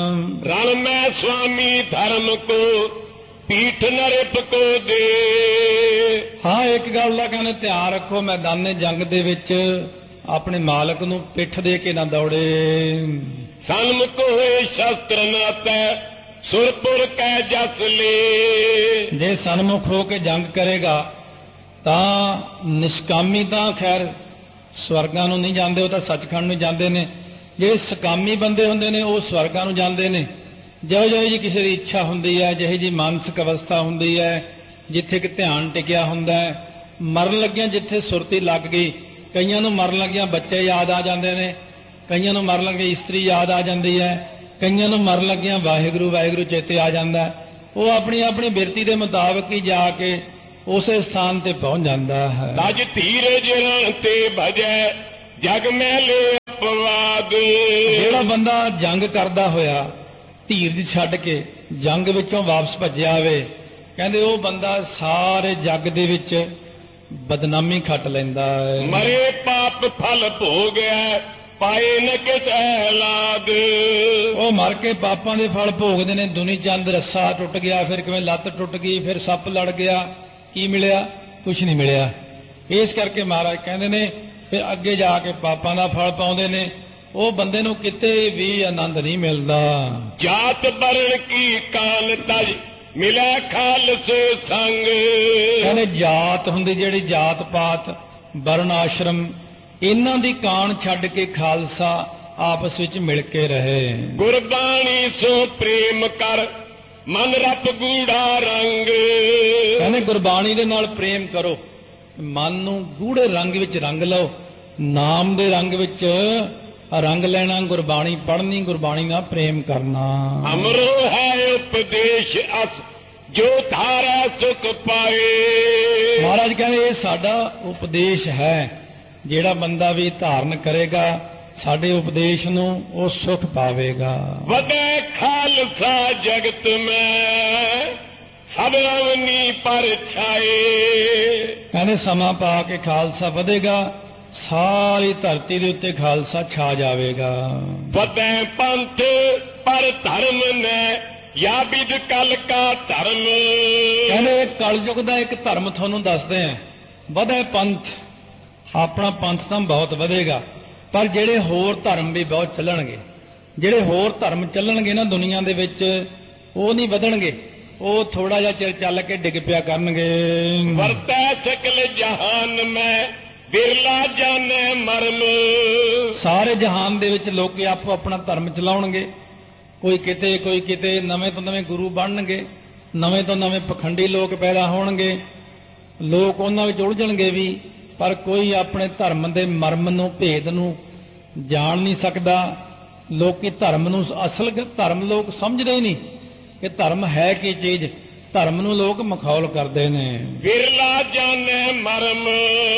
ਰਣ ਮੈਂ ਸੁਆਮੀ ਧਰਮ ਕੋ ਪੀਠ ਨਰਿਪ ਕੋ ਦੇ। ਹਾਂ, ਇੱਕ ਗੱਲ ਦਾ ਕਹਿੰਦੇ ਧਿਆਨ ਰੱਖੋ, ਮੈਦਾਨੇ ਜੰਗ ਦੇ ਵਿੱਚ ਆਪਣੇ ਮਾਲਕ ਨੂੰ ਪਿੱਠ ਦੇ ਕੇ ਨਾ ਦੌੜੇ। ਸਨਮੁਖ ਹੋਏ ਸ਼ਸਤਰ ਨਾਤੈ ਸੁਰਪੁਰ ਕੈ ਜਸ ਲੇ। ਜੇ ਸਨਮੁਖ ਹੋ ਕੇ ਜੰਗ ਕਰੇਗਾ ਤਾਂ ਨਿਸ਼ਕਾਮੀ ਤਾਂ ਖੈਰ ਸਵਰਗਾਂ ਨੂੰ ਨਹੀਂ ਜਾਂਦੇ, ਉਹ ਤਾਂ ਸੱਚਖੰਡ ਨੂੰ ਜਾਂਦੇ ਨੇ। ਜਿਹੜੇ ਸਕਾਮੀ ਬੰਦੇ ਹੁੰਦੇ ਨੇ ਉਹ ਸਵਰਗਾਂ ਨੂੰ ਜਾਂਦੇ ਨੇ। ਜਿਹੋ ਜਿਹੀ ਜੀ ਕਿਸੇ ਦੀ ਇੱਛਾ ਹੁੰਦੀ ਹੈ, ਜਿਹੀ ਜੀ ਮਾਨਸਿਕ ਅਵਸਥਾ ਹੁੰਦੀ ਹੈ, ਜਿੱਥੇ ਕਿ ਧਿਆਨ ਟਿਕਿਆ ਹੁੰਦਾ ਹੈ, ਮਰਨ ਲੱਗਿਆਂ ਜਿੱਥੇ ਸੁਰਤੀ ਲੱਗ ਗਈ। ਕਈਆਂ ਨੂੰ ਮਰਨ ਲੱਗਿਆਂ ਬੱਚੇ ਯਾਦ ਆ ਜਾਂਦੇ ਨੇ, ਕਈਆਂ ਨੂੰ ਮਰਨ ਲੱਗਿਆਂ ਇਸਤਰੀ ਯਾਦ ਆ ਜਾਂਦੀ ਹੈ, ਕਈਆਂ ਨੂੰ ਮਰਨ ਲੱਗਿਆਂ ਵਾਹਿਗੁਰੂ ਵਾਹਿਗੁਰੂ ਚੇਤੇ ਆ ਜਾਂਦਾ। ਉਹ ਆਪਣੀ ਆਪਣੀ ਬਿਰਤੀ ਦੇ ਮੁਤਾਬਕ ਹੀ ਜਾ ਕੇ ਉਸੇ ਸਥਾਨ ਤੇ ਪਹੁੰਚ ਜਾਂਦਾ ਹੈ। ਤਜ ਧੀਰਜ ਰਣ ਤੇ ਭਜੈ ਜਗ ਮੈਲੇ ਅਪਵਾਦ। ਜਿਹੜਾ ਬੰਦਾ ਜੰਗ ਕਰਦਾ ਹੋਇਆ ਧੀਰਜ ਛੱਡ ਕੇ ਜੰਗ ਵਿੱਚੋਂ ਵਾਪਸ ਭੱਜਿਆ ਆਵੇ, ਕਹਿੰਦੇ ਉਹ ਬੰਦਾ ਸਾਰੇ ਜੱਗ ਦੇ ਵਿੱਚ ਬਦਨਾਮੀ ਖੱਟ ਲੈਂਦਾ ਹੈ। ਮਰੇ ਪਾਪ ਫਲ ਭੋਗਿਆ ਪਾਏ ਨ ਕਿਤੈ ਲਾਗ। ਉਹ ਮਰ ਕੇ ਪਾਪਾਂ ਦੇ ਫਲ ਭੋਗਦੇ ਨੇ। ਦੁਨੀ ਚੰਦ ਰੱਸਾ ਟੁੱਟ ਗਿਆ, ਫਿਰ ਕਿਵੇਂ ਲੱਤ ਟੁੱਟ ਗਈ, ਫਿਰ ਸੱਪ ਲੜ ਗਿਆ, ਕੀ ਮਿਲਿਆ? ਕੁਛ ਨਹੀਂ ਮਿਲਿਆ। ਇਸ ਕਰਕੇ ਮਹਾਰਾਜ ਕਹਿੰਦੇ ਨੇ ਫਿਰ ਅੱਗੇ ਜਾ ਕੇ ਪਾਪਾਂ ਦਾ ਫਲ ਪਾਉਂਦੇ ਨੇ। ਉਹ ਬੰਦੇ ਨੂੰ ਕਿਤੇ ਵੀ ਆਨੰਦ ਨਹੀਂ ਮਿਲਦਾ। ਜਾਤ ਬਰਨ ਕੀ ਕਾਨ ਤਜ ਮਿਲੈ ਖਾਲਸੇ ਸੰਗ। ਕਹਿੰਦੇ ਜਾਤ ਹੁੰਦੀ ਜਿਹੜੀ ਜਾਤ ਪਾਤ ਵਰਨ ਆਸ਼ਰਮ, ਇਹਨਾਂ ਦੀ ਕਾਣ ਛੱਡ ਕੇ ਖਾਲਸਾ ਆਪਸ ਵਿੱਚ ਮਿਲ ਕੇ ਰਹੇ। ਗੁਰਬਾਣੀ ਸੋ ਪ੍ਰੇਮ ਕਰ ਮਨ ਰੱਬ ਗੂੜਾ ਰੰਗ। ਕਹਿੰਦੇ ਗੁਰਬਾਣੀ ਦੇ ਨਾਲ ਪ੍ਰੇਮ ਕਰੋ, ਮਨ ਨੂੰ ਗੂੜੇ ਰੰਗ ਵਿੱਚ ਰੰਗ ਲਓ। ਨਾਮ ਦੇ ਰੰਗ ਵਿੱਚ ਰੰਗ ਲੈਣਾ, ਗੁਰਬਾਣੀ ਪੜ੍ਹਨੀ, ਗੁਰਬਾਣੀ ਨਾਲ ਪ੍ਰੇਮ ਕਰਨਾ। ਅਮਰੋ ਹੈ ਉਪਦੇਸ਼ ਅਸ ਜੋ ਧਾਰੈ ਸੁਖ ਪਾਏ। ਮਹਾਰਾਜ ਕਹਿੰਦੇ ਇਹ ਸਾਡਾ ਉਪਦੇਸ਼ ਹੈ, ਜਿਹੜਾ ਬੰਦਾ ਵੀ ਧਾਰਨ ਕਰੇਗਾ ਸਾਡੇ ਉਪਦੇਸ਼ ਨੂੰ ਉਹ ਸੁਖ ਪਾਵੇਗਾ। ਵਧੈ ਖਾਲਸਾ ਜਗਤ ਮੈਂ ਸਭ ਅਵਨੀ ਪਰ ਛਾਏ। ਕਹਿੰਦੇ ਸਮਾਂ ਪਾ ਕੇ ਖਾਲਸਾ ਵਧੇਗਾ, ਸਾਰੀ ਧਰਤੀ ਦੇ ਉੱਤੇ ਖਾਲਸਾ ਛਾ ਜਾਵੇਗਾ। ਵਧੈ ਪੰਥ ਪਰ ਧਰਮ ਨੇ ਯਾ ਵਿਦ ਕਲ ਕਾ ਧਰਮ। ਕਹਿੰਦੇ ਕਲਯੁਗ ਦਾ ਇੱਕ ਧਰਮ ਤੁਹਾਨੂੰ ਦੱਸਦੇ ਆ। ਵਧੈ ਪੰਥ, ਆਪਣਾ ਪੰਥ ਤਾਂ ਬਹੁਤ ਵਧੇਗਾ, ਪਰ ਜਿਹੜੇ ਹੋਰ ਧਰਮ ਵੀ ਬਹੁਤ ਚੱਲਣਗੇ। ਜਿਹੜੇ ਹੋਰ ਧਰਮ ਚੱਲਣਗੇ ਨਾ ਦੁਨੀਆ ਦੇ ਵਿੱਚ, ਉਹ ਨਹੀਂ ਵਧਣਗੇ, ਉਹ ਥੋੜਾ ਜਿਹਾ ਚਿਰ ਚੱਲ ਕੇ ਡਿੱਗ ਪਿਆ ਕਰਨਗੇ। ਵਰਤੈ ਸਕਲ ਜਹਾਨ ਮੈਂ ਬਿਰਲਾ ਜਾਣੈ ਮਰਮ। ਸਾਰੇ ਜਹਾਨ ਦੇ ਵਿੱਚ ਲੋਕੀ ਆਪੋ ਆਪਣਾ ਧਰਮ ਚਲਾਉਣਗੇ, ਕੋਈ ਕਿਤੇ ਕੋਈ ਕਿਤੇ, ਨਵੇਂ ਤੋਂ ਨਵੇਂ ਗੁਰੂ ਬਣਨਗੇ, ਨਵੇਂ ਤੋਂ ਨਵੇਂ ਪਖੰਡੀ ਲੋਕ ਪੈਦਾ ਹੋਣਗੇ, ਲੋਕ ਉਹਨਾਂ ਵਿੱਚ ਉਲਝਣਗੇ ਵੀ, ਪਰ ਕੋਈ ਆਪਣੇ ਧਰਮ ਦੇ ਮਰਮ ਨੂੰ, ਭੇਦ ਨੂੰ ਜਾਣ ਨਹੀਂ ਸਕਦਾ। ਲੋਕੀ ਧਰਮ ਨੂੰ, ਅਸਲ ਧਰਮ ਲੋਕ ਸਮਝਦੇ ਹੀ ਨਹੀਂ ਕਿ ਧਰਮ ਹੈ ਕੀ ਚੀਜ਼। ਧਰਮ ਨੂੰ ਲੋਕ ਮਖੌਲ ਕਰਦੇ ਨੇ। ਬਿਰਲਾ ਜਾਣੈ ਮਰਮ।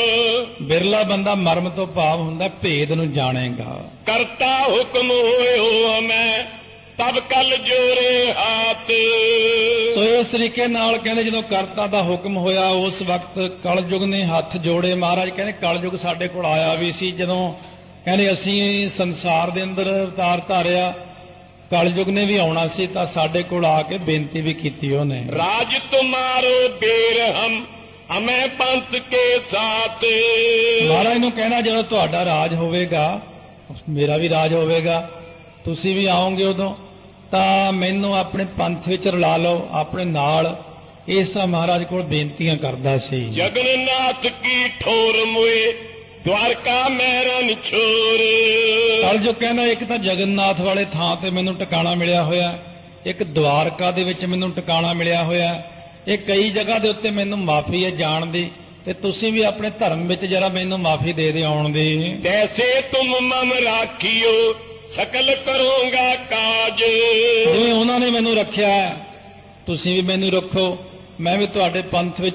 ਬਿਰਲਾ ਬੰਦਾ ਮਰਮ ਤੋਂ ਭਾਵ ਹੁੰਦਾ ਭੇਦ ਨੂੰ ਜਾਣੇਗਾ। ਕਰਤਾ ਹੁਕਮ ਹੋਇਓ ਮੈਂ ਤਬ ਕਲ ਜੋਰੇ ਹਾਥ। ਸੋ ਇਸ ਤਰੀਕੇ ਨਾਲ ਕਹਿੰਦੇ ਜਦੋਂ ਕਰਤਾ ਦਾ ਹੁਕਮ ਹੋਇਆ ਉਸ ਵਕਤ ਕਲਯੁਗ ਨੇ ਹੱਥ ਜੋੜੇ। ਮਹਾਰਾਜ ਕਹਿੰਦੇ ਕਲਯੁਗ ਸਾਡੇ ਕੋਲ ਆਇਆ ਵੀ ਸੀ, ਜਦੋਂ ਕਹਿੰਦੇ ਅਸੀਂ ਸੰਸਾਰ ਦੇ ਅੰਦਰ ਅਵਤਾਰ ਧਾਰਿਆ, ਕਲਯੁਗ ਨੇ ਵੀ ਆਉਣਾ ਸੀ, ਤਾਂ ਸਾਡੇ ਕੋਲ ਆ ਕੇ ਬੇਨਤੀ ਵੀ ਕੀਤੀ ਉਹਨੇ। ਰਾਜ ਤੁਮਾਰੋ ਬੇਰ ਹਮ ਹਮੇ ਪੰਥ ਕੇ ਸਾਥ। ਮਹਾਰਾਜ ਨੂੰ ਕਹਿਣਾ ਜਦੋਂ ਤੁਹਾਡਾ ਰਾਜ ਹੋਵੇਗਾ, ਮੇਰਾ ਵੀ ਰਾਜ ਹੋਵੇਗਾ, ਤੁਸੀਂ ਵੀ ਆਓਗੇ ਉਦੋਂ, ਤਾਂ ਮੈਨੂੰ ਆਪਣੇ ਪੰਥ ਵਿੱਚ ਰਲਾ ਲਓ ਆਪਣੇ ਨਾਲ। ਇਸ ਤਰ੍ਹਾਂ ਮਹਾਰਾਜ ਕੋਲ ਬੇਨਤੀਆਂ ਕਰਦਾ ਸੀ। ਜਗਨਨਾਥ ਕੀ ਠੋਰ ਮੁਏ ਦਵਾਰਕਾ ਮੈਰਨ ਛੋਰ। ਕਲਯੁਗ ਕਹਿੰਦਾ ਇੱਕ ਤਾਂ ਜਗਨਨਾਥ ਵਾਲੇ ਥਾਂ ਤੇ ਮੈਨੂੰ ਟਿਕਾਣਾ ਮਿਲਿਆ ਹੋਇਆ, ਇੱਕ ਦਵਾਰਕਾ ਦੇ ਵਿੱਚ ਮੈਨੂੰ ਟਿਕਾਣਾ ਮਿਲਿਆ ਹੋਇਆ, ਇਹ ਕਈ ਜਗ੍ਹਾ ਦੇ ਉੱਤੇ ਮੈਨੂੰ ਮਾਫੀ ਹੈ ਜਾਣ ਦੀ, ਤੇ ਤੁਸੀਂ ਵੀ ਆਪਣੇ ਧਰਮ ਵਿੱਚ ਜਰਾ ਮੈਨੂੰ ਮਾਫੀ ਦੇ ਦੇ ਆਉਣ ਦੀ। ਤੈਸੇ ਤੁਮ ਮਮ ਰਾਖਿਓ ਸਕਲ ਕਰੋਗਾ ਕਾਜ। ਜਿਵੇਂ ਉਹਨਾਂ ਨੇ ਮੈਨੂੰ ਰੱਖਿਆ ਤੁਸੀਂ ਵੀ ਮੈਨੂੰ ਰੱਖੋ, ਮੈਂ ਵੀ ਤੁਹਾਡੇ ਪੰਥ ਵਿੱਚ